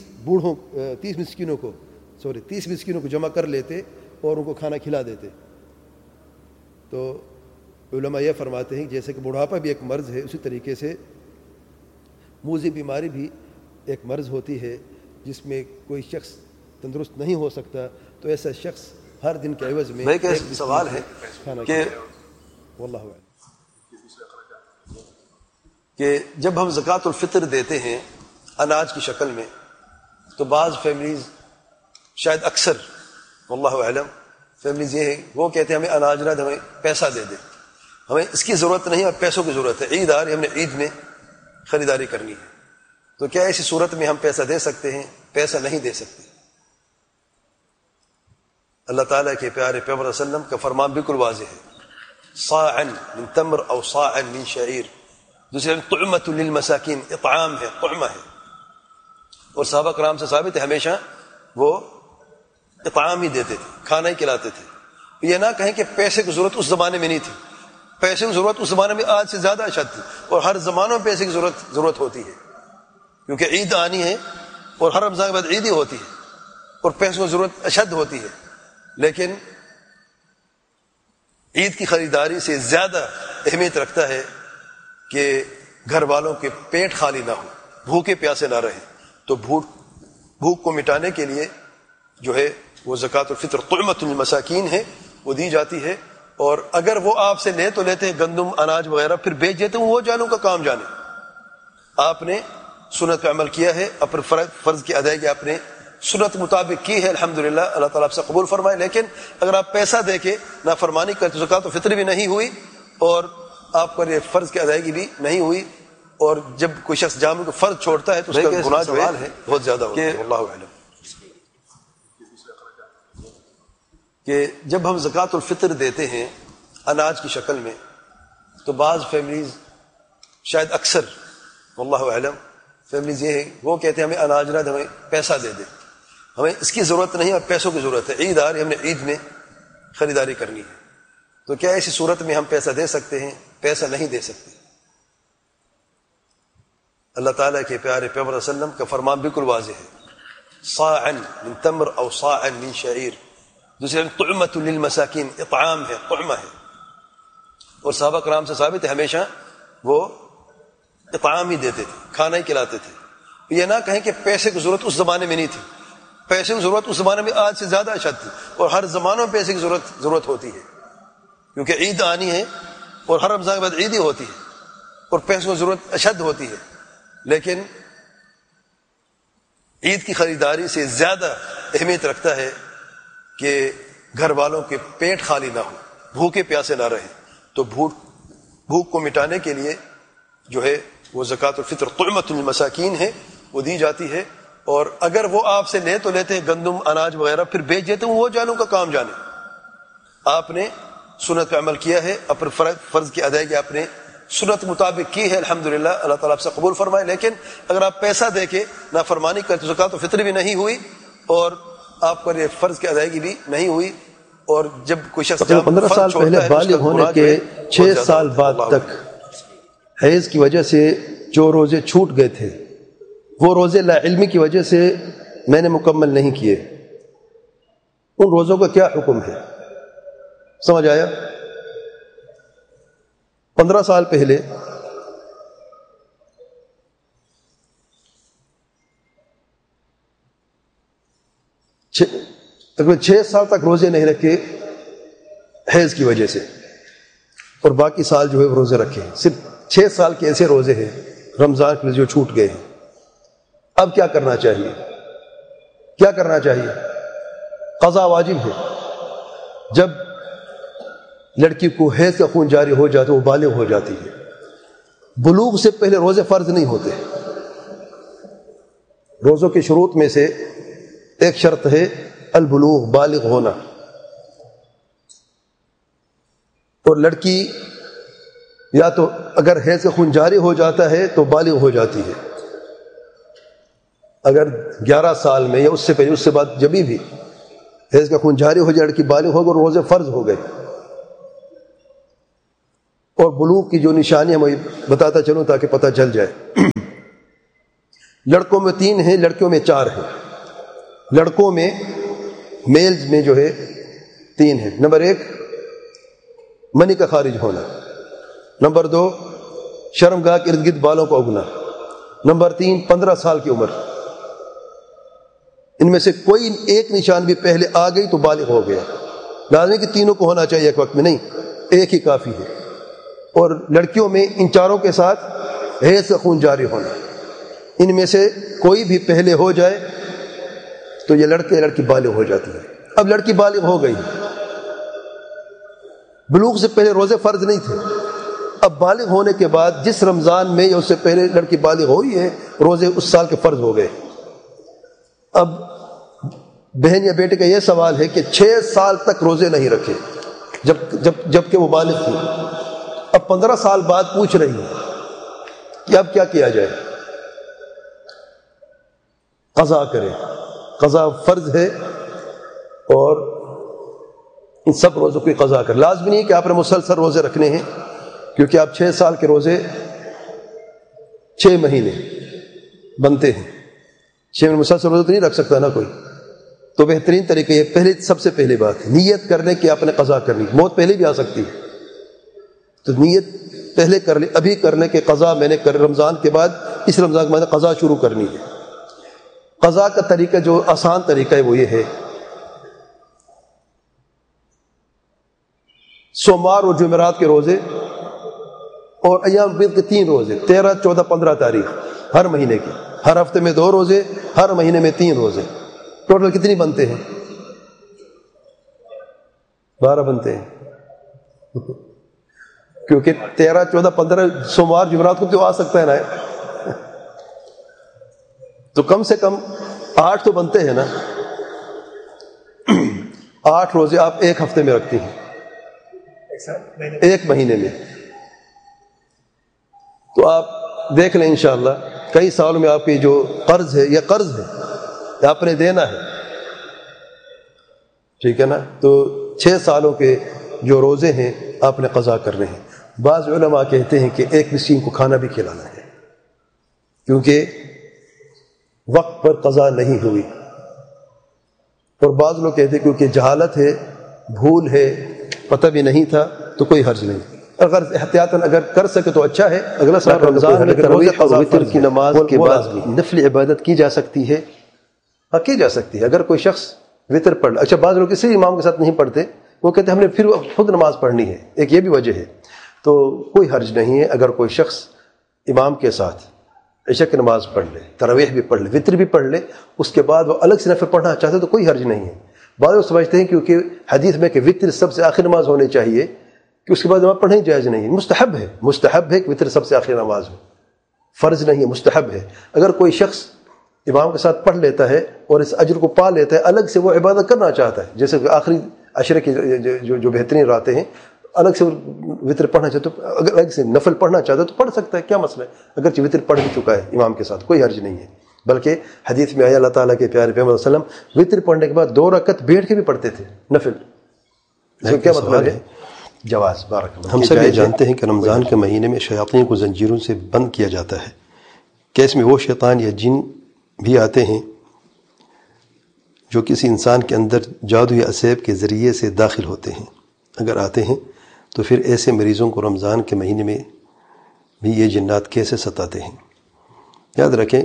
مسکینوں کو جمع کر لیتے اور ان کو کھانا کھلا دیتے. تو علماء یہ فرماتے ہیں جیسے کہ بڑھاپا بھی ایک مرض ہے، اسی طریقے سے موذی بیماری بھی ایک مرض ہوتی ہے جس میں کوئی شخص تندرست نہیں ہو سکتا، تو ایسا شخص ہر دن کے عوض میں ایک سوال ہے کہ واللہ اعلم کہ جب ہم زکوٰۃ الفطر دیتے ہیں اناج کی شکل میں، تو بعض فیملیز، شاید اکثر واللہ اعلم فیملیز یہ ہے، وہ کہتے ہیں ہمیں اناج نہ دے، ہمیں پیسہ دے دے، ہمیں اس کی ضرورت نہیں اور پیسوں کی ضرورت ہے، عید آ رہی، ہم نے عید میں خریداری کرنی ہے. تو کیا ایسی صورت میں ہم پیسہ دے سکتے ہیں؟ پیسہ نہیں دے سکتے. اللہ تعالیٰ کے پیارے پیغمبر صلی اللہ علیہ وسلم کا فرمان بالکل واضح ہے، صاعا من تمر او صاعا من شعیر. دوسرے طعمۃ للمساکین، اطعام ہے، طعمہ ہے. اور صحابہ کرام سے ثابت ہے ہمیشہ وہ اطعام ہی دیتے تھے، کھانا ہی کھلاتے تھے. یہ نہ کہیں کہ پیسے کی ضرورت اس زمانے میں نہیں تھی. پیسے کی ضرورت اس زمانے میں آج سے زیادہ اشد تھی، اور ہر زمانوں میں پیسے کی ضرورت ہوتی ہے، کیونکہ عید آنی ہے اور ہر رمضان کے بعد عید ہی ہوتی ہے اور پیسوں کی ضرورت اشد ہوتی ہے. لیکن عید کی خریداری سے زیادہ اہمیت رکھتا ہے کہ گھر والوں کے پیٹ خالی نہ ہو، بھوکے پیاسے نہ رہیں. تو بھوک کو مٹانے کے لیے جو ہے وہ زکوٰۃ الفطر طعمۃ للمساکین ہے، وہ دی جاتی ہے. اور اگر وہ آپ سے لے تو لیتے ہیں گندم، اناج وغیرہ، پھر بیچ دیتے ہیں، وہ جانوں کا کام جانے. آپ نے سنت پہ عمل کیا ہے، اپنے فرض کی ادائیگی آپ نے سنت مطابق کی ہے، الحمدللہ، اللہ تعالیٰ آپ سے قبول فرمائے. لیکن اگر آپ پیسہ دے کے نافرمانی کرتے تو زکوٰۃ الفطر بھی نہیں ہوئی اور آپ پر یہ فرض کی ادائیگی بھی نہیں ہوئی. اور جب کوئی شخص جامع کو فرض چھوڑتا ہے تو اس کا گناہ جو ہے بہت زیادہ ہوتا ہے. اللہ اعلم. کہ جب ہم زکوٰۃ الفطر دیتے ہیں اناج کی شکل میں، تو بعض فیملیز، شاید اکثر واللہ اعلم فیملیز یہ ہے، وہ کہتے ہیں ہمیں اناج نہ دے، ہمیں پیسہ دے دے، ہمیں اس کی ضرورت نہیں اور پیسوں کی ضرورت ہے. عید آ رہی، ہم نے عید میں خریداری کرنی ہے. تو کیا ایسی صورت میں ہم پیسہ دے سکتے ہیں؟ پیسہ نہیں دے سکتے. اللہ تعالیٰ کے پیارے پیغمبر صلی اللہ علیہ وسلم کا فرمان بالکل واضح ہے، صاعا من تمر او صاعا من شعیر. دوسرے طعمۃ للمساکین، اطعام ہے، طعمہ ہے. اور صحابہ کرام سے ثابت ہے ہمیشہ وہ اطعام ہی دیتے تھے، کھانا ہی کھلاتے تھے. یہ نہ کہیں کہ پیسے کی ضرورت اس زمانے میں نہیں تھی. پیسے کی ضرورت اس زمانے میں آج سے زیادہ اشد تھی، اور ہر زمانوں میں پیسے کی ضرورت ہوتی ہے، کیونکہ عید آنی ہے اور ہر رمضان کے بعد عید ہی ہوتی ہے اور پیسوں کی ضرورت اشد ہوتی ہے. لیکن عید کی خریداری سے زیادہ اہمیت رکھتا ہے کہ گھر والوں کے پیٹ خالی نہ ہو، بھوکے پیاسے نہ رہیں. تو بھوک کو مٹانے کے لیے جو ہے وہ زکوٰۃ الفطر طعمۃ للمساکین ہے، وہ دی جاتی ہے. اور اگر وہ آپ سے لے تو لیتے ہیں گندم، اناج وغیرہ، پھر بیچ دیتے ہیں، وہ جانوں کا کام جانے. آپ نے سنت پہ عمل کیا ہے، اپنے فرض کی ادائیگی آپ نے سنت مطابق کی ہے، الحمدللہ، اللہ تعالیٰ آپ سے قبول فرمائے. لیکن اگر آپ پیسہ دے کے نافرمانی کرتے تو زکوٰۃ الفطر بھی نہیں ہوئی اور آپ پر یہ فرض کی ادائیگی بھی نہیں ہوئی. اور جب کوئی شخص 15 سال پہلے بالغ ہونے کے 6 سال بعد تک حیض کی وجہ سے جو روزے چھوٹ گئے تھے، وہ روزے لا علمی کی وجہ سے میں نے مکمل نہیں کیے، ان روزوں کا کیا حکم ہے؟ سمجھ آیا؟ 15 سال پہلے تقریباً 6 سال تک روزے نہیں رکھے حیض کی وجہ سے، اور باقی سال جو ہے وہ روزے رکھے. صرف 6 سال کے ایسے روزے ہیں رمضان کے جو چھوٹ گئے ہیں. اب کیا کرنا چاہیے؟ کیا کرنا چاہیے؟ قضا واجب ہے. جب لڑکی کو حیض کا خون جاری ہو جاتا ہے، وہ بالغ ہو جاتی ہے. بلوغ سے پہلے روزے فرض نہیں ہوتے. روزوں کے شروط میں سے ایک شرط ہے البلوغ، بالغ ہونا. اور لڑکی یا تو اگر حیض کا خون جاری ہو جاتا ہے تو بالغ ہو جاتی ہے. اگر 11 سال میں یا اس سے پہلے، اس سے بعد جبھی بھی حیض کا خون جاری ہو جائے، لڑکی بالغ ہو گئی اور روزے فرض ہو گئے. اور بلوغ کی جو نشانی ہے میں بتاتا چلوں تاکہ پتہ چل جائے. لڑکوں میں 3 ہیں، لڑکیوں میں 4 ہیں. لڑکوں میں میلز میں جو ہے 3 ہیں. نمبر 1 منی کا خارج ہونا. نمبر 2 شرمگاہ کے ارد گرد بالوں کو اگنا. نمبر 3 15 سال کی عمر. ان میں سے کوئی ایک نشان بھی پہلے آ گئی تو بالغ ہو گیا. لازمی کہ تینوں کو ہونا چاہیے ایک وقت میں، نہیں ایک ہی کافی ہے. اور لڑکیوں میں ان چاروں کے ساتھ حیض کا خون جاری ہونا. ان میں سے کوئی بھی پہلے ہو جائے تو یہ لڑکے لڑکی بالغ ہو جاتی ہے. اب لڑکی بالغ ہو گئی، بلوغ سے پہلے روزے فرض نہیں تھے. اب بالغ ہونے کے بعد جس رمضان میں یا اس سے پہلے لڑکی بالغ ہوئی ہے، روزے اس سال کے فرض ہو گئے. اب بہن یا بیٹے کا یہ سوال ہے کہ 6 سال تک روزے نہیں رکھے جب کہ وہ بالغ تھی. اب 15 سال بعد پوچھ رہی ہے کہ اب کیا کیا جائے. قضا کرے. قضا فرض ہے اور ان سب روزوں کی قضا کرے. لازمی نہیں کہ آپ نے مسلسل روزے رکھنے ہیں، کیونکہ آپ 6 سال کے روزے 6 مہینے بنتے ہیں. 6 مہینے مسلسل روزے تو نہیں رکھ سکتا نا کوئی. تو بہترین طریقہ یہ سب سے پہلی بات نیت کرنے کی آپ نے قضا کرنی. موت پہلے بھی آ سکتی ہے تو نیت پہلے کر لی. ابھی کرنے کے قضا میں نے رمضان کے بعد اس رمضان کے بعد قضا شروع کرنی ہے. قضا کا طریقہ جو آسان طریقہ ہے وہ یہ ہے، سوموار اور جمعرات کے روزے اور ایام بیض کے 3 روزے 13، 14، 15 تاریخ ہر مہینے کی. ہر ہفتے میں 2 روزے، ہر مہینے میں 3 روزے. ٹوٹل کتنی بنتے ہیں؟ 12 بنتے ہیں. کیونکہ 13، 14، 15 سوموار جمعرات کو تو آ سکتا ہے نا، تو کم سے کم 8 تو بنتے ہیں نا. 8 روزے آپ ایک ہفتے میں رکھتی ہیں، ایک مہینے میں. تو آپ دیکھ لیں انشاءاللہ کئی سالوں میں آپ کی جو قرض ہے، یہ قرض ہے، یہ آپ نے دینا ہے، ٹھیک ہے نا. تو 6 سالوں کے جو روزے ہیں آپ نے قضا کرنے ہیں. بعض علماء کہتے ہیں کہ ایک مسکین کو کھانا بھی کھلانا ہے، کیونکہ وقت پر قضا نہیں ہوئی. اور بعض لوگ کہتے ہیں کیونکہ جہالت ہے، بھول ہے، پتہ بھی نہیں تھا تو کوئی حرج نہیں. اگر احتیاطاً اگر کر سکے تو اچھا ہے. اگلا سال رمضان میں تراویح اور وتر کی نماز کے بعد نفل عبادت کی جا سکتی ہے. ہاں کی جا سکتی ہے. اگر کوئی شخص وتر پڑھ، اچھا بعض لوگ کسی امام کے ساتھ نہیں پڑھتے، وہ کہتے ہیں ہم نے پھر خود نماز پڑھنی ہے، ایک یہ بھی وجہ ہے. تو کوئی حرج نہیں ہے اگر کوئی شخص امام کے ساتھ عشاء کی نماز پڑھ لے، تراویح بھی پڑھ لے، وتر بھی پڑھ لے، اس کے بعد وہ الگ سے نفل پڑھنا چاہتے تو کوئی حرج نہیں ہے. بعض لوگ سمجھتے ہیں کیونکہ حدیث میں کہ وتر سب سے آخری نماز ہونی چاہیے کہ اس کے بعد نماز پڑھنا ہی جائز نہیں ہے. مستحب ہے کہ وتر سب سے آخری نماز ہو، فرض نہیں ہے، مستحب ہے. اگر کوئی شخص امام کے ساتھ پڑھ لیتا ہے اور اس اجر کو پا لیتا ہے، الگ سے وہ عبادت کرنا چاہتا ہے، جیسے کہ آخری عشرے کی جو بہترین راتیں ہیں، الگ سے وتر پڑھنا چاہتا ہے، اگر الگ سے نفل پڑھنا چاہتا ہے تو پڑھ سکتا ہے، کیا مسئلہ ہے. اگرچہ وتر پڑھ بھی چکا ہے امام کے ساتھ، کوئی حرج نہیں ہے. بلکہ حدیث میں آیا اللہ تعالیٰ کے پیارے پیغمبر صلی اللہ علیہ وسلم وتر پڑھنے کے بعد 2 رکعت بیٹھ کے بھی پڑھتے تھے نفل. اس کا کیا مطلب ہے؟ جواز. بارک اللہ. ہم سب یہ جانتے ہیں کہ رمضان کے مہینے میں شیاطین کو زنجیروں سے بند کیا جاتا ہے. کیا اس میں وہ شیطان یا جن بھی آتے ہیں جو کسی انسان کے اندر جادو یا عصیب کے ذریعے سے داخل ہوتے ہیں؟ اگر آتے ہیں تو پھر ایسے مریضوں کو رمضان کے مہینے میں بھی یہ جنات کیسے ستاتے ہیں؟ یاد رکھیں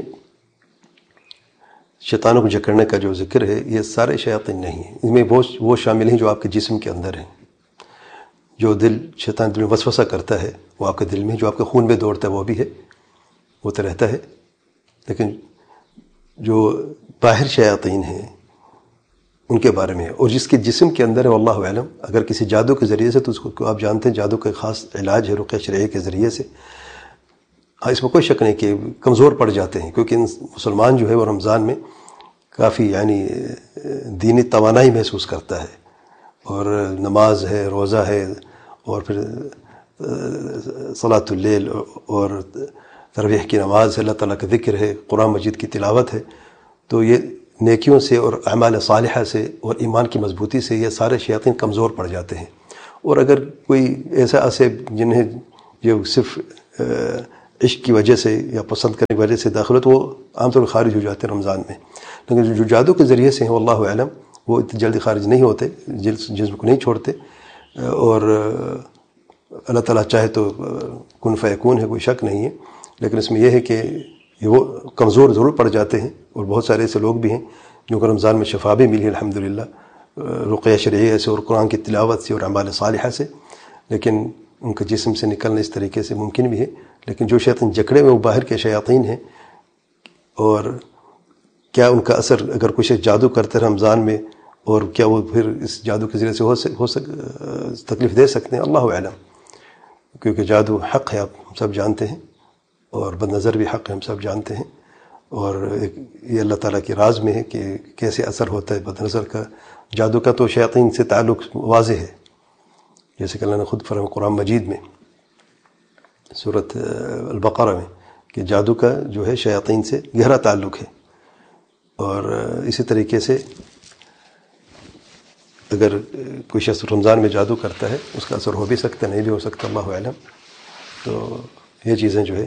شیطانوں کو جکڑنے کا جو ذکر ہے یہ سارے شیاطین نہیں ہیں، اس میں وہ شامل ہیں جو آپ کے جسم کے اندر ہیں. جو شیطان دل میں وسوسہ کرتا ہے وہ آپ کے دل میں، جو آپ کے خون میں دوڑتا ہے وہ بھی ہے، وہ تو رہتا ہے. لیکن جو باہر شیاطین ہیں ان کے بارے میں، اور جس کے جسم کے اندر ہے واللہ اعلم، اگر کسی جادو کے ذریعے سے تو اس کو آپ جانتے ہیں جادو کا خاص علاج ہے رقیہ شرعیہ کے ذریعے سے. ہاں اس میں کوئی شک نہیں کہ کمزور پڑ جاتے ہیں، کیونکہ مسلمان جو ہے وہ رمضان میں کافی دینی توانائی محسوس کرتا ہے، اور نماز ہے، روزہ ہے، اور پھر صلاۃ اللیل اور تراویح کی نماز ہے، اللہ تعالیٰ کا ذکر ہے، قرآن مجید کی تلاوت ہے. تو یہ نیکیوں سے اور اعمال صالحہ سے اور ایمان کی مضبوطی سے یہ سارے شیاطین کمزور پڑ جاتے ہیں. اور اگر کوئی ایسا عصیب جنہیں جو صرف عشق کی وجہ سے یا پسند کرنے کی وجہ سے داخل ہو تو وہ عام طور پر خارج ہو جاتے ہیں رمضان میں. لیکن جو جادو کے ذریعے سے ہیں واللہ اعلم وہ اتنی جلدی خارج نہیں ہوتے، جسم کو نہیں چھوڑتے، اور اللہ تعالیٰ چاہے تو کن فیکون ہے، کوئی شک نہیں ہے. لیکن اس میں یہ ہے کہ وہ کمزور ضرور پڑ جاتے ہیں، اور بہت سارے ایسے لوگ بھی ہیں جو کہ رمضان میں شفا بھی ملی الحمدللہ رقیہ شرعیہ سے اور قرآن کی تلاوت سے اور اعمال صالحہ سے، لیکن ان کے جسم سے نکلنا اس طریقے سے ممکن بھی ہے. لیکن جو شیاطین جکڑے میں وہ باہر کے شیاطین ہیں، اور کیا ان کا اثر اگر کچھ جادو کرتے رمضان میں، اور کیا وہ پھر اس جادو کے ذریعے سے تکلیف دے سکتے ہیں، اللہ اعلم. کیونکہ جادو حق ہے، آپ سب جانتے ہیں، اور بد نظر بھی حق ہے، ہم سب جانتے ہیں. اور یہ اللہ تعالیٰ کے راز میں ہے کہ کیسے اثر ہوتا ہے بد نظر کا. جادو کا تو شیاطین سے تعلق واضح ہے، جیسے کہ اللہ نے خود فرمایا قرآن مجید میں سورۃ البقرہ میں کہ جادو کا جو ہے شیاطین سے گہرا تعلق ہے. اور اسی طریقے سے اگر کوئی شخص رمضان میں جادو کرتا ہے اس کا اثر ہو بھی سکتا ہے، نہیں بھی ہو سکتا، اللہ اعلم. تو یہ چیزیں جو ہے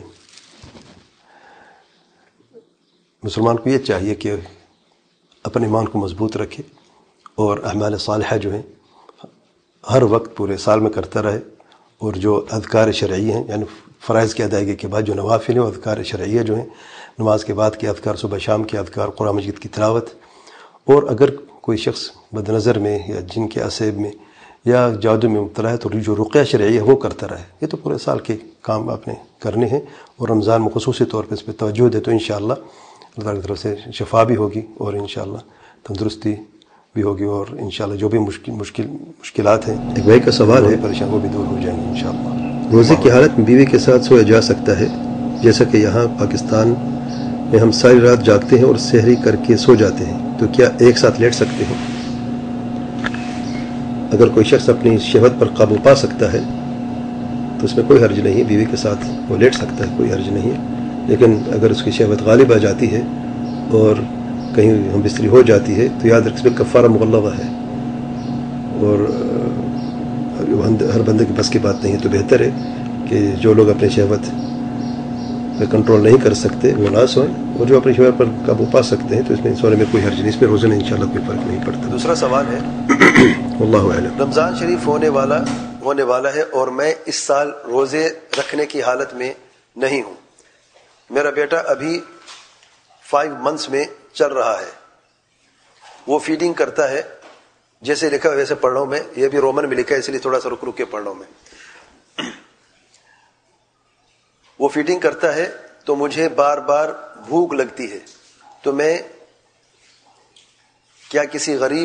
مسلمان کو یہ چاہیے کہ اپنے ایمان کو مضبوط رکھے اور اعمال صالحہ جو ہیں ہر وقت پورے سال میں کرتا رہے، اور جو اذکار شرعی ہیں یعنی فرائض کی ادائیگی کے بعد جو نوافل ہیں، اذکار شرعیہ جو ہیں نماز کے بعد کے اذکار، صبح شام کے اذکار، قرآن مجید کی تلاوت. اور اگر کوئی شخص بد نظر میں یا جن کے عصیب میں یا جادو میں مبتلا ہے تو جو رقیہ شرعی ہے وہ کرتا رہے. یہ تو پورے سال کے کام آپ نے کرنے ہیں، اور رمضان میں خصوصی طور پہ اس پہ توجہ دے تو انشاءاللہ اللہ تعالیٰ کی طرف سے شفا بھی ہوگی، اور انشاءاللہ تندرستی بھی ہوگی، اور انشاءاللہ جو بھی مشکلات ہیں. ایک بھائی کا سوال ہے، پریشان وہ بھی دور ہو جائیں گے انشاءاللہ. روزے کی حالت میں بیوی کے ساتھ سویا جا سکتا ہے؟ جیسا کہ یہاں پاکستان میں ہم ساری رات جاگتے ہیں اور سحری کر کے سو جاتے ہیں، تو کیا ایک ساتھ لیٹ سکتے ہیں؟ اگر کوئی شخص اپنی شہوت پر قابو پا سکتا ہے تو اس میں کوئی حرج نہیں ہے، بیوی کے ساتھ وہ لیٹ سکتا ہے، کوئی حرج نہیں ہے. لیکن اگر اس کی شہوت غالب آ جاتی ہے اور کہیں ہم بستری ہو جاتی ہے تو یاد رکھ اس میں کفارہ مغلظہ ہے، اور ہر بندے کے بس کی بات نہیں ہے. تو بہتر ہے کہ جو لوگ اپنی شہوت پہ کنٹرول نہیں کر سکتے وہ نہ سوئیں، اور جو اپنی شہوت پر قابو پا سکتے ہیں تو اس میں سونے میں کوئی حرج نہیں، اس میں روزے میں انشاءاللہ کوئی فرق نہیں پڑتا. دوسرا سوال ہے واللہ اعلم. رمضان شریف ہونے والا ہے اور میں اس سال روزے رکھنے کی حالت میں نہیں ہوں. میرا بیٹا ابھی 5 months میں چل رہا ہے، وہ فیڈنگ کرتا ہے، جیسے لکھا ویسے پڑھ رہا ہوں میں، یہ بھی رومن میں لکھا ہے اس لیے تھوڑا سا رک کے پڑھ رہا ہوں میں. وہ فیڈنگ کرتا ہے تو مجھے بار بار بھوک لگتی ہے، تو میں کیا کسی غریب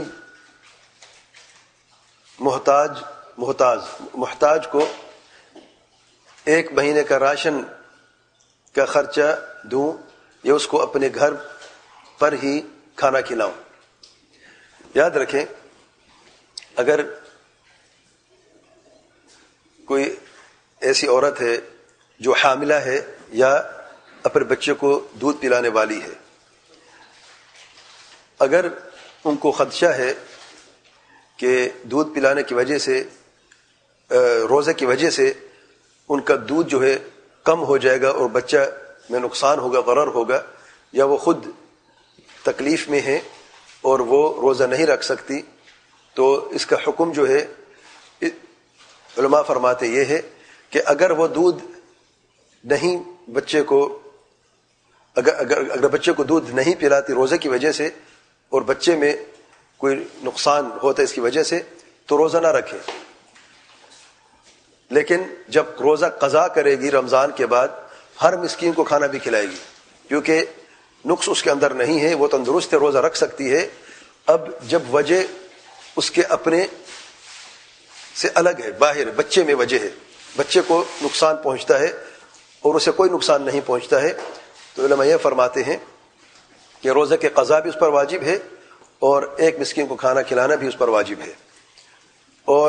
محتاج کو 1 مہینے کا راشن کا خرچہ دوں یا اس کو اپنے گھر پر ہی کھانا کھلاؤں؟ یاد رکھیں، اگر کوئی ایسی عورت ہے جو حاملہ ہے یا اپنے بچے کو دودھ پلانے والی ہے، اگر ان کو خدشہ ہے کہ دودھ پلانے کی وجہ سے روزے کی وجہ سے ان کا دودھ جو ہے کم ہو جائے گا اور بچہ میں نقصان ہوگا، ضرر ہوگا، یا وہ خود تکلیف میں ہے اور وہ روزہ نہیں رکھ سکتی، تو اس کا حکم جو ہے علماء فرماتے یہ ہے کہ اگر وہ دودھ نہیں بچے کو اگر بچے کو دودھ نہیں پلاتی روزے کی وجہ سے اور بچے میں کوئی نقصان ہوتا ہے اس کی وجہ سے تو روزہ نہ رکھے. لیکن جب روزہ قضا کرے گی رمضان کے بعد ہر مسکین کو کھانا بھی کھلائے گی، کیونکہ نقص اس کے اندر نہیں ہے، وہ تندرست ہے، روزہ رکھ سکتی ہے. اب جب وجہ اس کے اپنے سے الگ ہے، باہر بچے میں وجہ ہے، بچے کو نقصان پہنچتا ہے اور اسے کوئی نقصان نہیں پہنچتا ہے، تو علماء یہ فرماتے ہیں کہ روزہ کے قضا بھی اس پر واجب ہے اور 1 مسکین کو کھانا کھلانا بھی اس پر واجب ہے. اور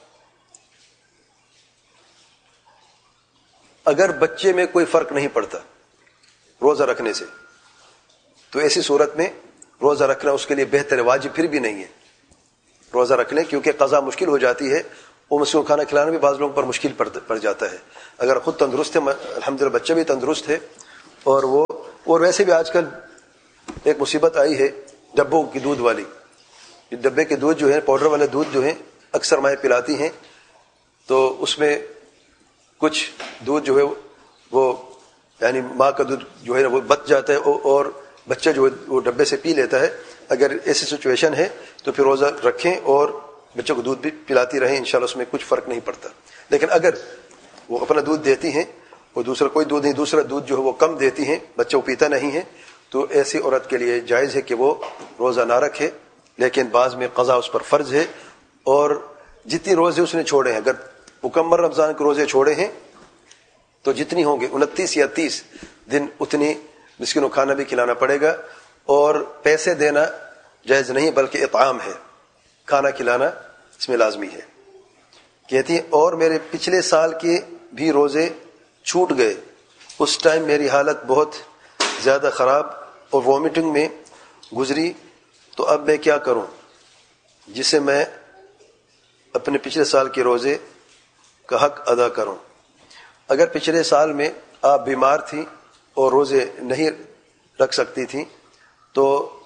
اگر بچے میں کوئی فرق نہیں پڑتا روزہ رکھنے سے تو ایسی صورت میں روزہ رکھنا اس کے لیے بہتر ہے، واجب پھر بھی نہیں ہے روزہ رکھنے، کیونکہ قضا مشکل ہو جاتی ہے وہ مسکین کو کھانا کھلانا بھی بعض لوگوں پر مشکل پڑ جاتا ہے. اگر خود تندرست ہے الحمدللہ بچہ بھی تندرست ہے اور ویسے بھی آج کل ایک مصیبت آئی ہے ڈبوں کی دودھ والی. ڈبے کے دودھ جو ہے پاؤڈر والے دودھ جو ہیں اکثر مائیں پلاتی ہیں تو اس میں کچھ دودھ جو ہے وہ یعنی ماں کا دودھ جو ہے وہ بچ جاتا ہے اور بچہ جو ہے وہ ڈبے سے پی لیتا ہے. اگر ایسی سچویشن ہے تو پھر روزہ رکھیں اور بچوں کو دودھ بھی پلاتی رہیں, انشاءاللہ اس میں کچھ فرق نہیں پڑتا. لیکن اگر وہ اپنا دودھ دیتی ہیں اور دوسرا کوئی دودھ نہیں, دوسرا دودھ جو ہے وہ کم دیتی ہیں, بچہ وہ پیتا نہیں ہے, تو ایسی عورت کے لیے جائز ہے کہ وہ روزہ نہ رکھے. لیکن بعض میں قضا اس پر فرض ہے اور جتنی روزے اس نے چھوڑے ہیں, اگر مکمل رمضان کے روزے چھوڑے ہیں تو جتنی ہوں گے 29 یا 30 دن اتنی مسکینوں کھانا بھی کھلانا پڑے گا. اور پیسے دینا جائز نہیں بلکہ اطعام ہے, کھانا کھلانا اس میں لازمی ہے. کہتی ہیں اور میرے پچھلے سال کے بھی روزے چھوٹ گئے, اس ٹائم میری حالت بہت زیادہ خراب اور وامٹنگ میں گزری, تو اب میں کیا کروں جس سے میں اپنے پچھلے سال کے روزے کا حق ادا کروں. اگر پچھلے سال میں آپ بیمار تھیں اور روزے نہیں رکھ سکتی تھیں تو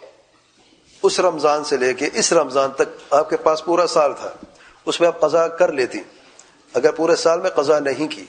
اس رمضان سے لے کے اس رمضان تک آپ کے پاس پورا سال تھا, اس میں آپ قضا کر لیتی. اگر پورے سال میں قضا نہیں کی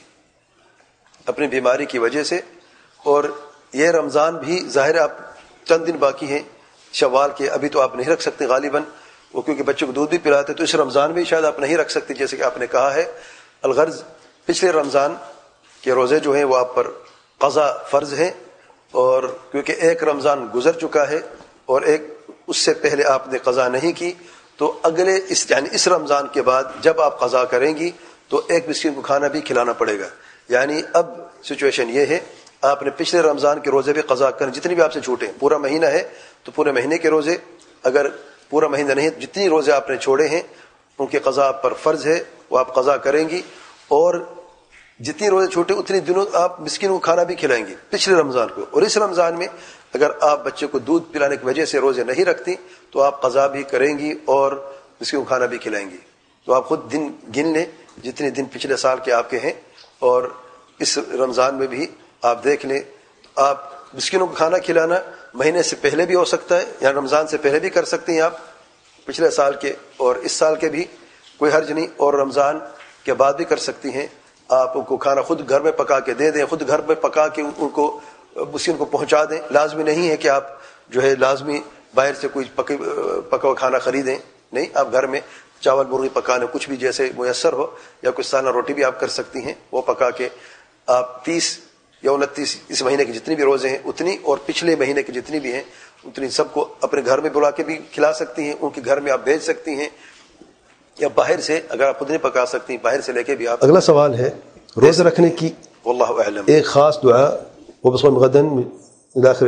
اپنی بیماری کی وجہ سے, اور یہ رمضان بھی ظاہر آپ چند دن باقی ہیں شوال کے, ابھی تو آپ نہیں رکھ سکتے غالباً, وہ کیونکہ بچوں کو دودھ بھی پلاتے تو اس رمضان میں شاید آپ نہیں رکھ سکتے جیسے کہ آپ نے کہا ہے. الغرض پچھلے رمضان کے روزے جو ہیں وہ آپ پر قضا فرض ہیں, اور کیونکہ ایک رمضان گزر چکا ہے اور ایک اس سے پہلے آپ نے قضا نہیں کی, تو اگلے یعنی اس رمضان کے بعد جب آپ قضا کریں گی تو ایک مسکین کو کھانا بھی کھلانا پڑے گا. یعنی اب سچویشن یہ ہے آپ نے پچھلے رمضان کے روزے بھی قضا کریں, جتنے بھی آپ سے چھوٹے, پورا مہینہ ہے تو پورے مہینے کے روزے, اگر پورا مہینہ نہیں جتنی روزے آپ نے چھوڑے ہیں ان کے قضا آپ پر فرض ہے, وہ آپ قضا کریں گی. اور جتنی روزے چھوٹے اتنی دنوں آپ مسکین کو کھانا بھی کھلائیں گی پچھلے رمضان کو. اور اس رمضان میں اگر آپ بچے کو دودھ پلانے کی وجہ سے روزے نہیں رکھتی تو آپ قضا بھی کریں گی اور مسکین کو کھانا بھی کھلائیں گی. تو آپ خود دن گن لیں جتنے دن پچھلے سال کے آپ کے ہیں, اور اس رمضان میں بھی آپ دیکھ لیں. آپ مسکینوں کو کھانا کھلانا مہینے سے پہلے بھی ہو سکتا ہے, یا رمضان سے پہلے بھی کر سکتے ہیں آپ, پچھلے سال کے اور اس سال کے بھی کوئی حرج نہیں, اور رمضان کے بعد بھی کر سکتی ہیں. آپ ان کو کھانا خود گھر میں پکا کے دے دیں, خود گھر میں پکا کے ان کو مسکین کو پہنچا دیں. لازمی نہیں ہے کہ آپ جو ہے لازمی باہر سے کوئی پکا ہوا کھانا خریدیں, نہیں, آپ گھر میں چاول مرغی پکانے کچھ بھی جیسے میسر ہو, یا کچھ سالہ روٹی بھی آپ کر سکتی ہیں, وہ پکا کے آپ 30 یا 29 اس مہینے کے جتنی بھی روزے ہیں اتنی, اور پچھلے مہینے کے جتنی بھی ہیں اتنی سب کو اپنے گھر میں بلا کے بھی کھلا سکتی ہیں, ان کے گھر میں آپ بھیج سکتی ہیں, یا باہر سے اگر آپ خود نہیں پکا سکتی باہر سے لے کے بھی آپ. اگلا سوال ہے روزہ رکھنے کی واللہ اعلم ایک خاص دعا وبصوم غدن داخل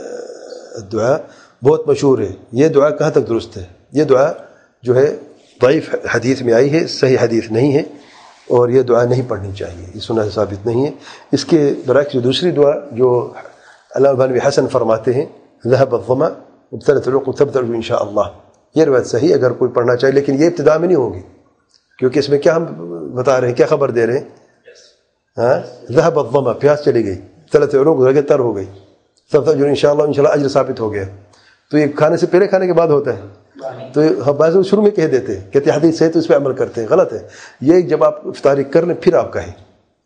الدعاء بہت مشہور ہے, یہ دعا کہاں تک درست ہے؟ یہ دعا جو ہے ضعیف حدیث میں آئی ہے, صحیح حدیث نہیں ہے, اور یہ دعا نہیں پڑھنی چاہیے, یہ سنت سے ثابت نہیں ہے. اس کے برعکس جو دوسری دعا جو علامہ بن حسن فرماتے ہیں ذهب الظما وابتلت العروق تبتل ان شاء اللہ, یہ روایت صحیح اگر کوئی پڑھنا چاہے, لیکن یہ ابتدا میں نہیں ہوگی, کیونکہ اس میں کیا ہم بتا رہے ہیں, کیا خبر دے رہے ہیں؟ ہاں, ذهب الظما پیاس چلی گئی, ابتلت العروق رگیں تر ہو گئی, تبتل ان شاء اللہ اجر ثابت ہو گیا. تو یہ کھانے سے پہلے کھانے کے بعد ہوتا ہے, تو ہم بعض شروع میں کہہ دیتے ہیں, کہتے حدیث صحیح تو اس پہ عمل کرتے ہیں, غلط ہے. یہ جب آپ افطاری کر لیں پھر آپ کہیں.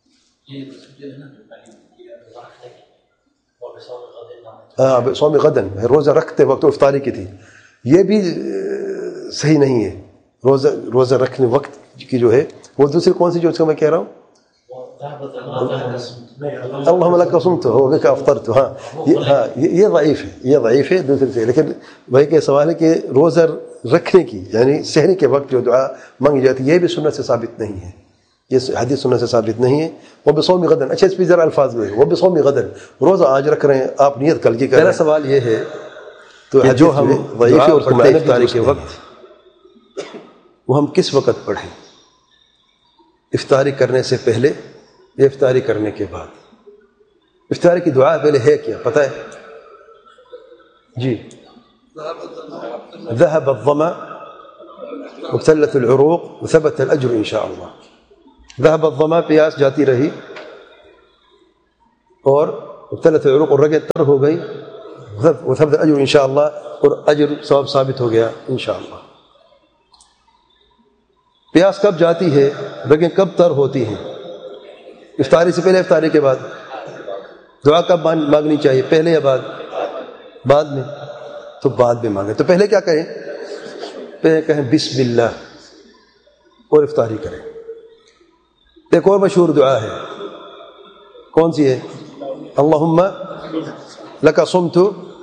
ہاں صوم غدن روزہ رکھتے وقت افطاری کی تھی, یہ بھی صحیح نہیں ہے. روزہ رکھنے وقت کی جو ہے وہ دوسری کون سی جو اس کو میں کہہ رہا ہوں, اللهم لك صمت وبك افطرت, ہاں یہ ضعیف ہے, یہ ضعیف ہے دوسرے سے. لیکن وہی کہ سوال ہے کہ روزہ رکھنے کی یعنی سحری کے وقت جو دعا مانگی جاتی ہے یہ بھی سنت سے ثابت نہیں ہے, یہ حدیث سنت سے ثابت نہیں ہے. وہ بصوم غدن, اچھا اس پہ ذرا الفاظ میں وہ بصوم غدن, روزہ آج رکھ رہے ہیں آپ, نیت کل کی کر رہے ہیں. میرا سوال یہ ہے تو جو ہم ضعیف اور پڑھتے افطاری کے وقت وہ ہم کس وقت پڑھیں, افطاری کرنے سے پہلے یا افطاری کرنے کے بعد؟ افطاری کی دعا پہلے ہے کیا پتہ ہے جی؟ ذهب الظما وابتلت العروق وثبت الأجر إن شاء الله. ذهب الظما, پیاس جاتی رہی, اور وابتلت العروق, اور رگیں تر ہو گئی, وثبت الأجر إن شاء الله, اور اجر ثواب ثابت ہو گیا ان شاء اللہ. پیاس کب جاتی ہے, رگیں کب تر ہوتی ہیں؟ افطاری سے پہلے, افطاری کے بعد. دعا کب مانگنی چاہیے, پہلے یا بعد میں؟ تو بعد میں مانگیں. تو پہلے کیا کہیں؟ پہلے کہیں بسم اللہ اور افطاری کریں. ایک اور مشہور دعا ہے, کون سی ہے؟ اللہم لک صمت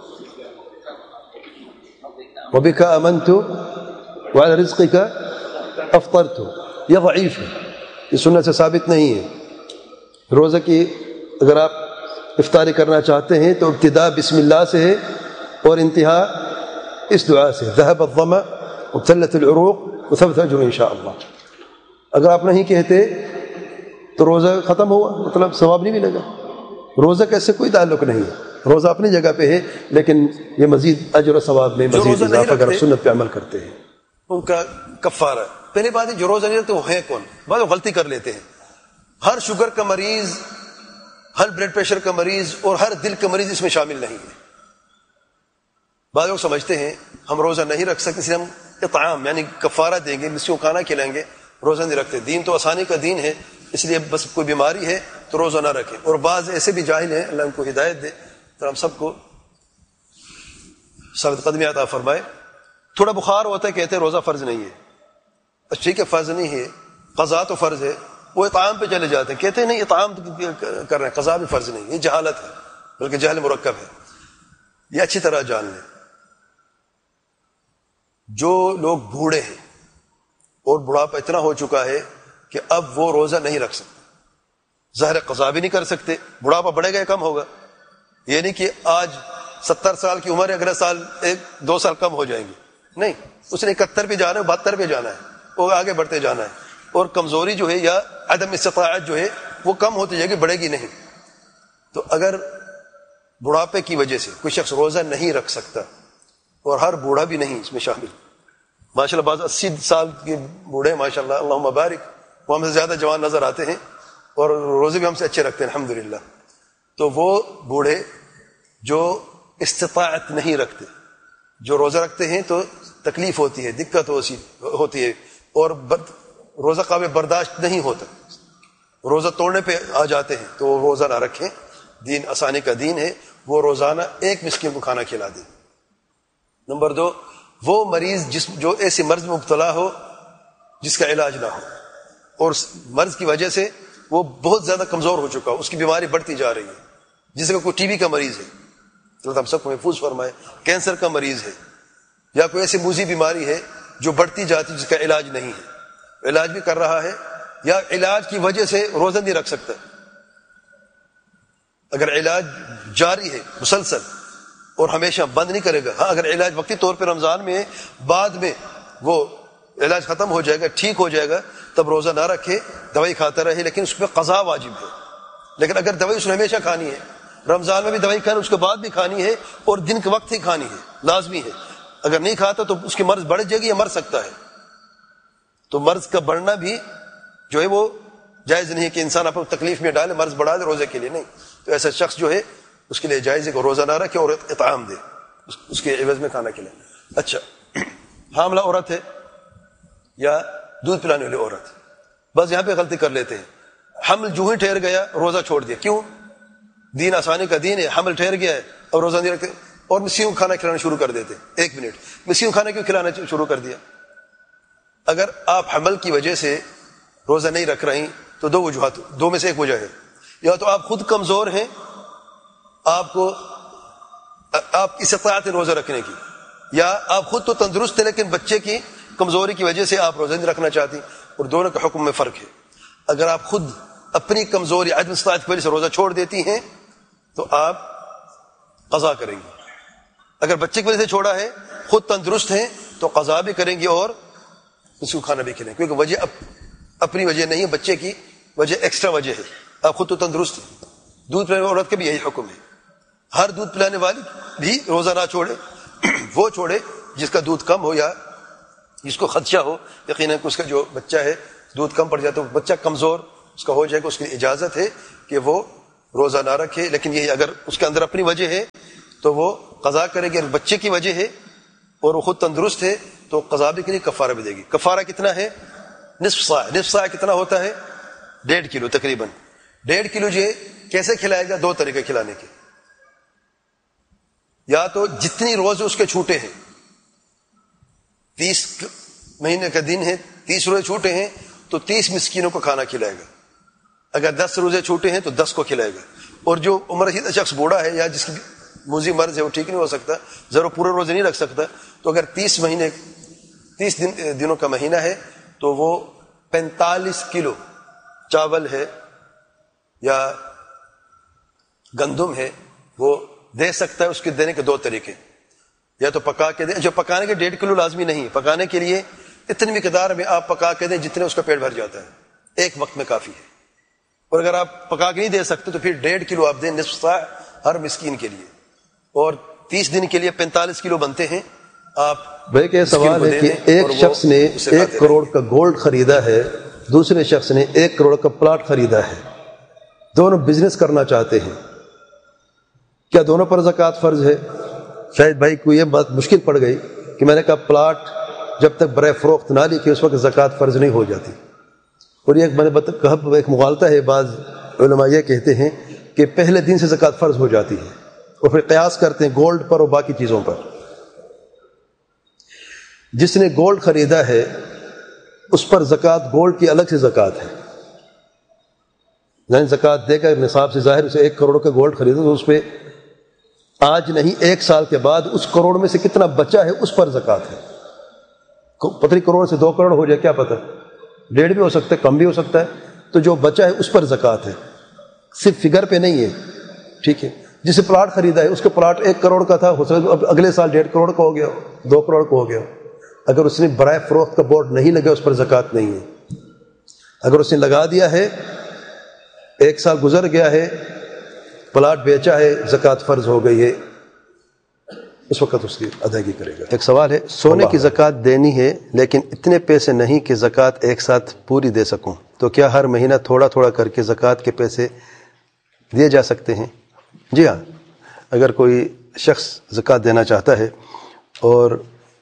وبک آمنت وعلی رزقک افطرت. یہ ضعیف ہے, یہ سنت سے ثابت نہیں ہے. روزہ کی اگر آپ افطاری کرنا چاہتے ہیں تو ابتدا بسم اللہ سے ہے اور انتہا اس دعا سے, ذهب الظما وابتلت العروق وثبت الاجر ان شاء اللہ. اگر آپ نہیں کہتے تو روزہ ختم ہوا, مطلب ثواب نہیں ملے گا. روزہ کا اس سے کوئی تعلق نہیں ہے, روزہ اپنی جگہ پہ ہے, لیکن یہ مزید اجر و ثواب میں مزید اضافہ اگر سنت پہ عمل کرتے ہیں ان کا کفارہ. پہلی بات ہے جو روزہ نہیں رکھتے وہ ہیں کون؟ بعض غلطی کر لیتے ہیں. ہر شوگر کا مریض, ہر بلڈ پریشر کا مریض اور ہر دل کا مریض اس میں شامل نہیں ہے. بعض لوگ سمجھتے ہیں ہم روزہ نہیں رکھ سکتے اس لیے ہم اطعام یعنی کفارہ دیں گے, مسکینوں کو کھانا کھلائیں گے, روزہ نہیں رکھتے. دین تو آسانی کا دین ہے, اس لیے بس کوئی بیماری ہے تو روزہ نہ رکھیں. اور بعض ایسے بھی جاہل ہیں, اللہ ان کو ہدایت دے, تو ہم سب کو ثابت قدمی عطا فرمائے. تھوڑا بخار ہوتا ہے کہتے ہیں روزہ فرض نہیں ہے. ٹھیک ہے, فرض نہیں ہے, قضا تو فرض ہے. وہ اطعام پہ چلے جاتے ہیں, کہتے ہیں نہیں اطعام کر رہے ہیں, قضا بھی فرض نہیں. یہ جہالت ہے, بلکہ جہل مرکب ہے. یہ اچھی طرح جان لیں. جو لوگ بوڑھے ہیں اور بڑھاپا اتنا ہو چکا ہے کہ اب وہ روزہ نہیں رکھ سکتے, ظاہر قضا بھی نہیں کر سکتے, بڑھاپا بڑھے گا یا کم ہوگا؟ یہ نہیں کہ آج 70 سال کی عمر ہے, اگلے سال 1-2 سال کم ہو جائیں گے, نہیں. اس نے 71 پہ جانا ہے, 72 پہ جانا ہے, وہ آگے بڑھتے جانا ہے. اور کمزوری جو ہے یا عدم استطاعت جو ہے وہ کم ہوتی جائے گی, بڑھے گی نہیں. تو اگر بڑھاپے کی وجہ سے کوئی شخص روزہ نہیں رکھ سکتا, اور ہر بوڑھا بھی نہیں اس میں شامل, ماشاءاللہ بعض 80 سال کے بوڑھے ماشاءاللہ اللہم بارک, وہ ہم سے زیادہ جوان نظر آتے ہیں اور روزے بھی ہم سے اچھے رکھتے ہیں الحمدللہ. تو وہ بوڑھے جو استطاعت نہیں رکھتے, جو روزہ رکھتے ہیں تو تکلیف ہوتی ہے, دقت ہوتی ہے, اور روزہ قابل برداشت نہیں ہوتا, روزہ توڑنے پہ آ جاتے ہیں, تو وہ روزہ نہ رکھیں. دین آسانی کا دین ہے, وہ روزانہ ایک مسکین کو کھانا کھلا دیں. نمبر 2, وہ مریض جو ایسے مرض میں مبتلا ہو جس کا علاج نہ ہو, اور مرض کی وجہ سے وہ بہت زیادہ کمزور ہو چکا ہو, اس کی بیماری بڑھتی جا رہی ہے, جیسے کہ کوئی ٹی بی کا مریض ہے, تو ہم سب کو محفوظ فرمائے, کینسر کا مریض ہے, یا کوئی ایسی موذی بیماری ہے جو بڑھتی جاتی جس کا علاج نہیں ہے, علاج بھی کر رہا ہے, یا علاج کی وجہ سے روزہ نہیں رکھ سکتا. اگر علاج جاری ہے مسلسل اور ہمیشہ بند نہیں کرے گا, ہاں اگر علاج وقتی طور پہ رمضان میں بعد میں وہ علاج ختم ہو جائے گا, ٹھیک ہو جائے گا, تب روزہ نہ رکھے, دوائی کھاتا رہے, لیکن اس پہ قضا واجب ہے. لیکن اگر دوائی اس نے ہمیشہ کھانی ہے, رمضان میں بھی دوائی کھانی, اس کے بعد بھی کھانی ہے, اور دن کے وقت ہی کھانی ہے, لازمی ہے. اگر نہیں کھاتا تو اس کی مرض بڑھ جائے گی یا مر سکتا ہے. تو مرض کا بڑھنا بھی جو ہے وہ جائز نہیں ہے کہ انسان اپنے تکلیف میں ڈالے, مرض بڑھا دے روزے کے لیے, نہیں. تو ایسا شخص جو ہے اس کے لیے جائز ہے کہ روزہ نہ رکھے اور اطعام دے, اس کے عوض میں کھانا کھلائے. اچھا, حاملہ عورت ہے یا دودھ پلانے والی عورت, بس یہاں پہ غلطی کر لیتے ہیں. حمل جو ہی ٹھہر گیا روزہ چھوڑ دیا. کیوں؟ دین آسانی کا دین ہے, حمل ٹھہر گیا ہے اور روزہ نہیں رکھتے, اور مسکینوں کو کھانا کھلانا شروع کر دیتے. 1 منٹ, مسکینوں کو کھانا کیوں کھلانا شروع کر دیا؟ اگر آپ حمل کی وجہ سے روزہ نہیں رکھ رہی تو 2 وجوہات, 2 میں سے 1 وجہ ہے. یا تو آپ خود کمزور ہیں, آپ کی استطاعت ہے روزہ رکھنے کی, یا آپ خود تو تندرست ہیں لیکن بچے کی کمزوری کی وجہ سے آپ روزہ نہیں رکھنا چاہتی. اور دونوں کے حکم میں فرق ہے. اگر آپ خود اپنی کمزوری عدم استطاعت کی وجہ سے روزہ چھوڑ دیتی ہیں تو آپ قضا کریں گی. اگر بچے کی وجہ سے چھوڑا ہے, خود تندرست ہیں, تو قضا بھی کریں گی اور اس کو کھانا بھی کھلائیں, کیونکہ وجہ اپنی وجہ نہیں ہے, بچے کی وجہ ایکسٹرا وجہ ہے. آپ خود تو تندرست ہیں. دودھ پلانے والی عورت کا بھی یہی حکم ہے. ہر دودھ پلانے والی بھی روزہ نہ چھوڑے, وہ چھوڑے جس کا دودھ کم ہو یا جس کو خدشہ ہو یقیناً کہ اس کا جو بچہ ہے دودھ کم پڑ جاتا ہے، بچہ کمزور اس کا ہو جائے گا، اس کی اجازت ہے کہ وہ روزہ نہ رکھے، لیکن یہ اگر اس کے اندر اپنی وجہ ہے تو وہ قضا کرے گی، اگر بچے کی وجہ ہے اور وہ خود تندرست ہے تو قضا بھی کے لیے کفارہ بھی دے گی۔ کفارہ کتنا ہے؟ نصف صاع۔ نصف صاع کتنا ہوتا ہے؟ 1.5 کلو تقریباً۔ 1.5 کلو جو کیسے کھلائے گا؟ 2 طریقے کھلانے کے، یا تو جتنی روزے اس کے چھوٹے ہیں، 30 مہینے کا دن ہے، 30 روزے چھوٹے ہیں تو 30 مسکینوں کو کھانا کھلائے گا، اگر 10 روزے چھوٹے ہیں تو 10 کو کھلائے گا، اور جو عمر رسیدہ شخص بوڑھا ہے یا جس کی موذی مرض ہے وہ ٹھیک نہیں ہو سکتا، ضرور پورے روزے نہیں رکھ سکتا، تو اگر 30 دنوں کا مہینہ ہے تو وہ 45 کلو چاول ہے یا گندم ہے وہ دے سکتا ہے۔ اس کے دینے کے 2 طریقے، یا تو پکا کے دیں، جو پکانے کے 1.5 کلو لازمی نہیں، پکانے کے لیے اتنی مقدار میں آپ پکا کے دیں جتنے اس کا پیٹ بھر جاتا ہے، ایک وقت میں کافی ہے، اور اگر آپ پکا کے نہیں دے سکتے تو پھر 1.5 کلو آپ دیں، نصف صاع ہر مسکین کے لیے، اور 30 دن کے لیے 45 کلو بنتے ہیں۔ آپ بھائی کہ سوال ہے کہ ایک شخص نے 1 کروڑ کا گولڈ خریدا ہے، دوسرے شخص نے 1 کروڑ کا پلاٹ خریدا ہے، دونوں بزنس کرنا چاہتے ہیں، کیا دونوں پر زکوٰۃ فرض ہے؟ شاید بھائی کو یہ بات مشکل پڑ گئی کہ میں نے کہا پلاٹ جب تک برائے فروخت نہ لکھے اس وقت زکوٰۃ فرض نہیں ہو جاتی، اور یہ میں نے کہا ایک مغالطہ ہے، بعض علماء یہ کہتے ہیں کہ پہلے دن سے زکوٰۃ فرض ہو جاتی ہے، اور پھر قیاس کرتے ہیں گولڈ پر اور باقی چیزوں پر۔ جس نے گولڈ خریدا ہے اس پر زکوٰۃ گولڈ کی الگ سے زکوٰۃ ہے، یعنی زکوٰۃ دے کر نصاب سے ظاہر اسے 1 کروڑ کا گولڈ خریدا تو اس پہ آج نہیں 1 سال کے بعد اس کروڑ میں سے کتنا بچا ہے اس پر زکوٰۃ ہے۔ پتہ نہیں کروڑ سے 2 کروڑ ہو جائے، کیا پتہ، 1.5 بھی ہو سکتا ہے، کم بھی ہو سکتا ہے، تو جو بچا ہے اس پر زکوٰۃ ہے، صرف فگر پہ نہیں ہے، ٹھیک ہے۔ جسے پلاٹ خریدا ہے اس کا پلاٹ 1 کروڑ کا تھا، ہو سکتا اب اگلے سال 1.5 کروڑ کا ہو گیا، 2 کروڑ کا ہو گیا، اگر اس نے برائے فروخت کا بورڈ نہیں لگا اس پر زکوٰۃ نہیں ہے۔ اگر اس نے لگا دیا ہے، 1 سال گزر گیا ہے، پلاٹ بیچا ہے، زکوٰۃ فرض ہو گئی ہے، اس وقت اس کی ادائیگی کرے گا۔ ایک سوال ہے، سونے کی زکوٰۃ دینی ہے لیکن اتنے پیسے نہیں کہ زکوٰۃ ایک ساتھ پوری دے سکوں، تو کیا ہر مہینہ تھوڑا تھوڑا کر کے زکوٰۃ کے پیسے دیے جا سکتے ہیں؟ جی ہاں، اگر کوئی شخص زکوٰۃ دینا چاہتا ہے اور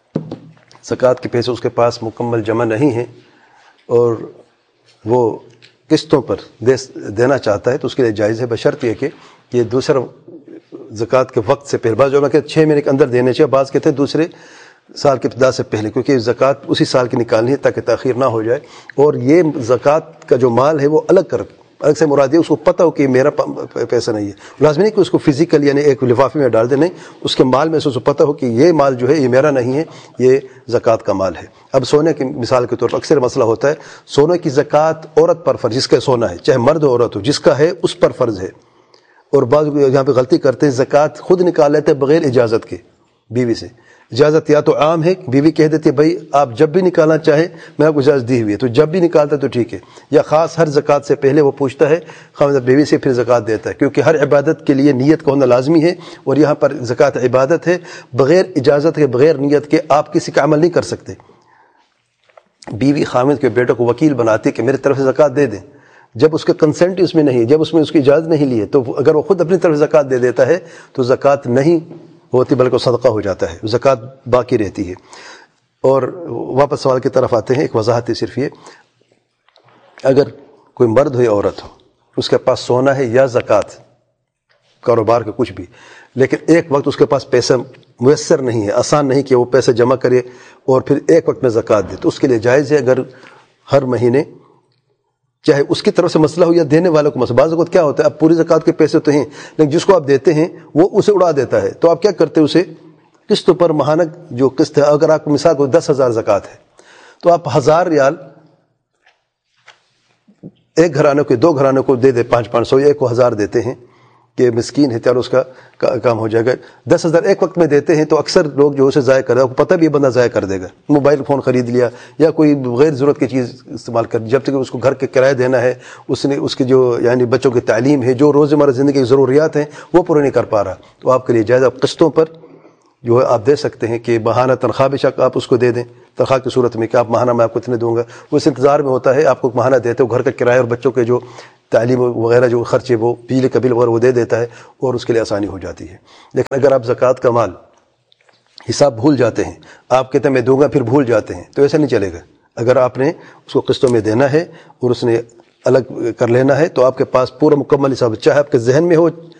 زکوٰۃ کے پیسے اس کے پاس مکمل جمع نہیں ہیں اور وہ قسطوں پر دینا چاہتا ہے تو اس کے لیے جائز ہے، بشرط یہ کہ یہ دوسرا زکوٰۃ کے وقت سے پہلے، بعض لوگ کہتے ہیں 6 مہینے کے اندر دینے چاہیے، بعض کہتے ہیں دوسرے سال کی ابتدا سے پہلے، کیونکہ زکوٰۃ اسی سال کی نکالنی ہے تاکہ تاخیر نہ ہو جائے، اور یہ زکوٰۃ کا جو مال ہے وہ الگ سے مراد ہے، اس کو پتہ ہو کہ میرا پیسہ نہیں ہے، لازمی نہیں کہ اس کو فزیکل یعنی ایک لفافے میں ڈال دے، نہیں، اس کے مال میں سے اس کو پتہ ہو کہ یہ مال جو ہے یہ میرا نہیں ہے، یہ زکوٰۃ کا مال ہے۔ اب سونے کی مثال کے طور پر اکثر مسئلہ ہوتا ہے، سونے کی زکوٰۃ عورت پر فرض، جس کا سونا ہے، چاہے مرد ہو عورت ہو، جس کا ہے اس پر فرض ہے، اور بعض یہاں پہ غلطی کرتے ہیں، زکوٰۃ خود نکال لیتے ہیں بغیر اجازت کے بیوی سے۔ اجازت یا تو عام ہے، بیوی کہہ دیتی ہے بھائی آپ جب بھی نکالنا چاہیں میں آپ کو اجازت دی ہوئی ہے، تو جب بھی نکالتا ہے تو ٹھیک ہے، یا خاص ہر زکوٰۃ سے پہلے وہ پوچھتا ہے خاوند بیوی سے، پھر زکوٰۃ دیتا ہے، کیونکہ ہر عبادت کے لیے نیت کا ہونا لازمی ہے، اور یہاں پر زکوٰۃ عبادت ہے، بغیر اجازت کے بغیر نیت کے آپ کسی کا عمل نہیں کر سکتے۔ بیوی خاوند کے بیٹوں کو وکیل بناتی ہے کہ میری طرف سے زکوٰۃ دے دیں، جب اس کا کنسنٹ اس میں نہیں ہے، جب اس میں اس کی اجازت نہیں لی ہے، تو اگر وہ خود اپنی طرف زکوٰۃ دے دیتا ہے تو زکوٰۃ نہیں ہوتی بلکہ صدقہ ہو جاتا ہے، زکوٰۃ باقی رہتی ہے۔ اور واپس سوال کی طرف آتے ہیں، ایک وضاحت ہے صرف یہ، اگر کوئی مرد ہو یا عورت ہو، اس کے پاس سونا ہے یا زکوٰۃ، کاروبار کا کچھ بھی، لیکن ایک وقت اس کے پاس پیسہ میسر نہیں ہے، آسان نہیں کہ وہ پیسے جمع کرے اور پھر ایک وقت میں زکوٰۃ دے، تو اس کے لیے جائز ہے اگر ہر مہینے، چاہے اس کی طرف سے مسئلہ ہو یا دینے والوں کو مسئلہ، بعض اوقات کیا ہوتا ہے اب پوری زکوٰۃ کے پیسے تو ہیں لیکن جس کو آپ دیتے ہیں وہ اسے اڑا دیتا ہے، تو آپ کیا کرتے ہیں، اسے قسطوں پر ماہانہ جو قسط ہے، اگر آپ کو مثال کو 10,000 زکوٰۃ ہے تو آپ 1,000 ریال ایک گھرانے کو 2 گھرانوں کو دے دے، 500 یا ایک کو 1,000 دیتے ہیں کہ مسکین ہے، چلو اس کا کام ہو جائے گا۔ 10,000 ایک وقت میں دیتے ہیں تو اکثر لوگ جو اسے ضائع کر رہے ہیں، پتہ بھی یہ بندہ ضائع کر دے گا، موبائل فون خرید لیا یا کوئی غیر ضرورت کی چیز استعمال کر، جب تک اس کو گھر کے کرایہ دینا ہے، اس نے اس کی جو یعنی بچوں کی تعلیم ہے، جو روزمرہ زندگی کی ضروریات ہیں وہ پورے نہیں کر پا رہا، تو آپ کے لیے جائز آپ قسطوں پر جو ہے آپ دے سکتے ہیں کہ ماہانہ تنخواہ بے شک آپ اس کو دے دیں تنخواہ کی صورت میں کہ آپ ماہانہ میں آپ کو اتنے دوں گا، وہ اس انتظار میں ہوتا ہے آپ کو ماہانہ دیتے ہو، گھر کا کرایہ اور بچوں کے جو تعلیم وغیرہ جو خرچے وہ بجلی کا بل وغیرہ وہ دے دیتا ہے اور اس کے لیے آسانی ہو جاتی ہے۔ لیکن اگر آپ زکوٰۃ کا مال حساب بھول جاتے ہیں، آپ کہتے ہیں میں دوں گا پھر بھول جاتے ہیں، تو ایسا نہیں چلے گا۔ اگر آپ نے اس کو قسطوں میں دینا ہے اور اس نے الگ کر لینا ہے تو آپ کے پاس پورا مکمل حساب، چاہے آپ کے ذہن میں ہو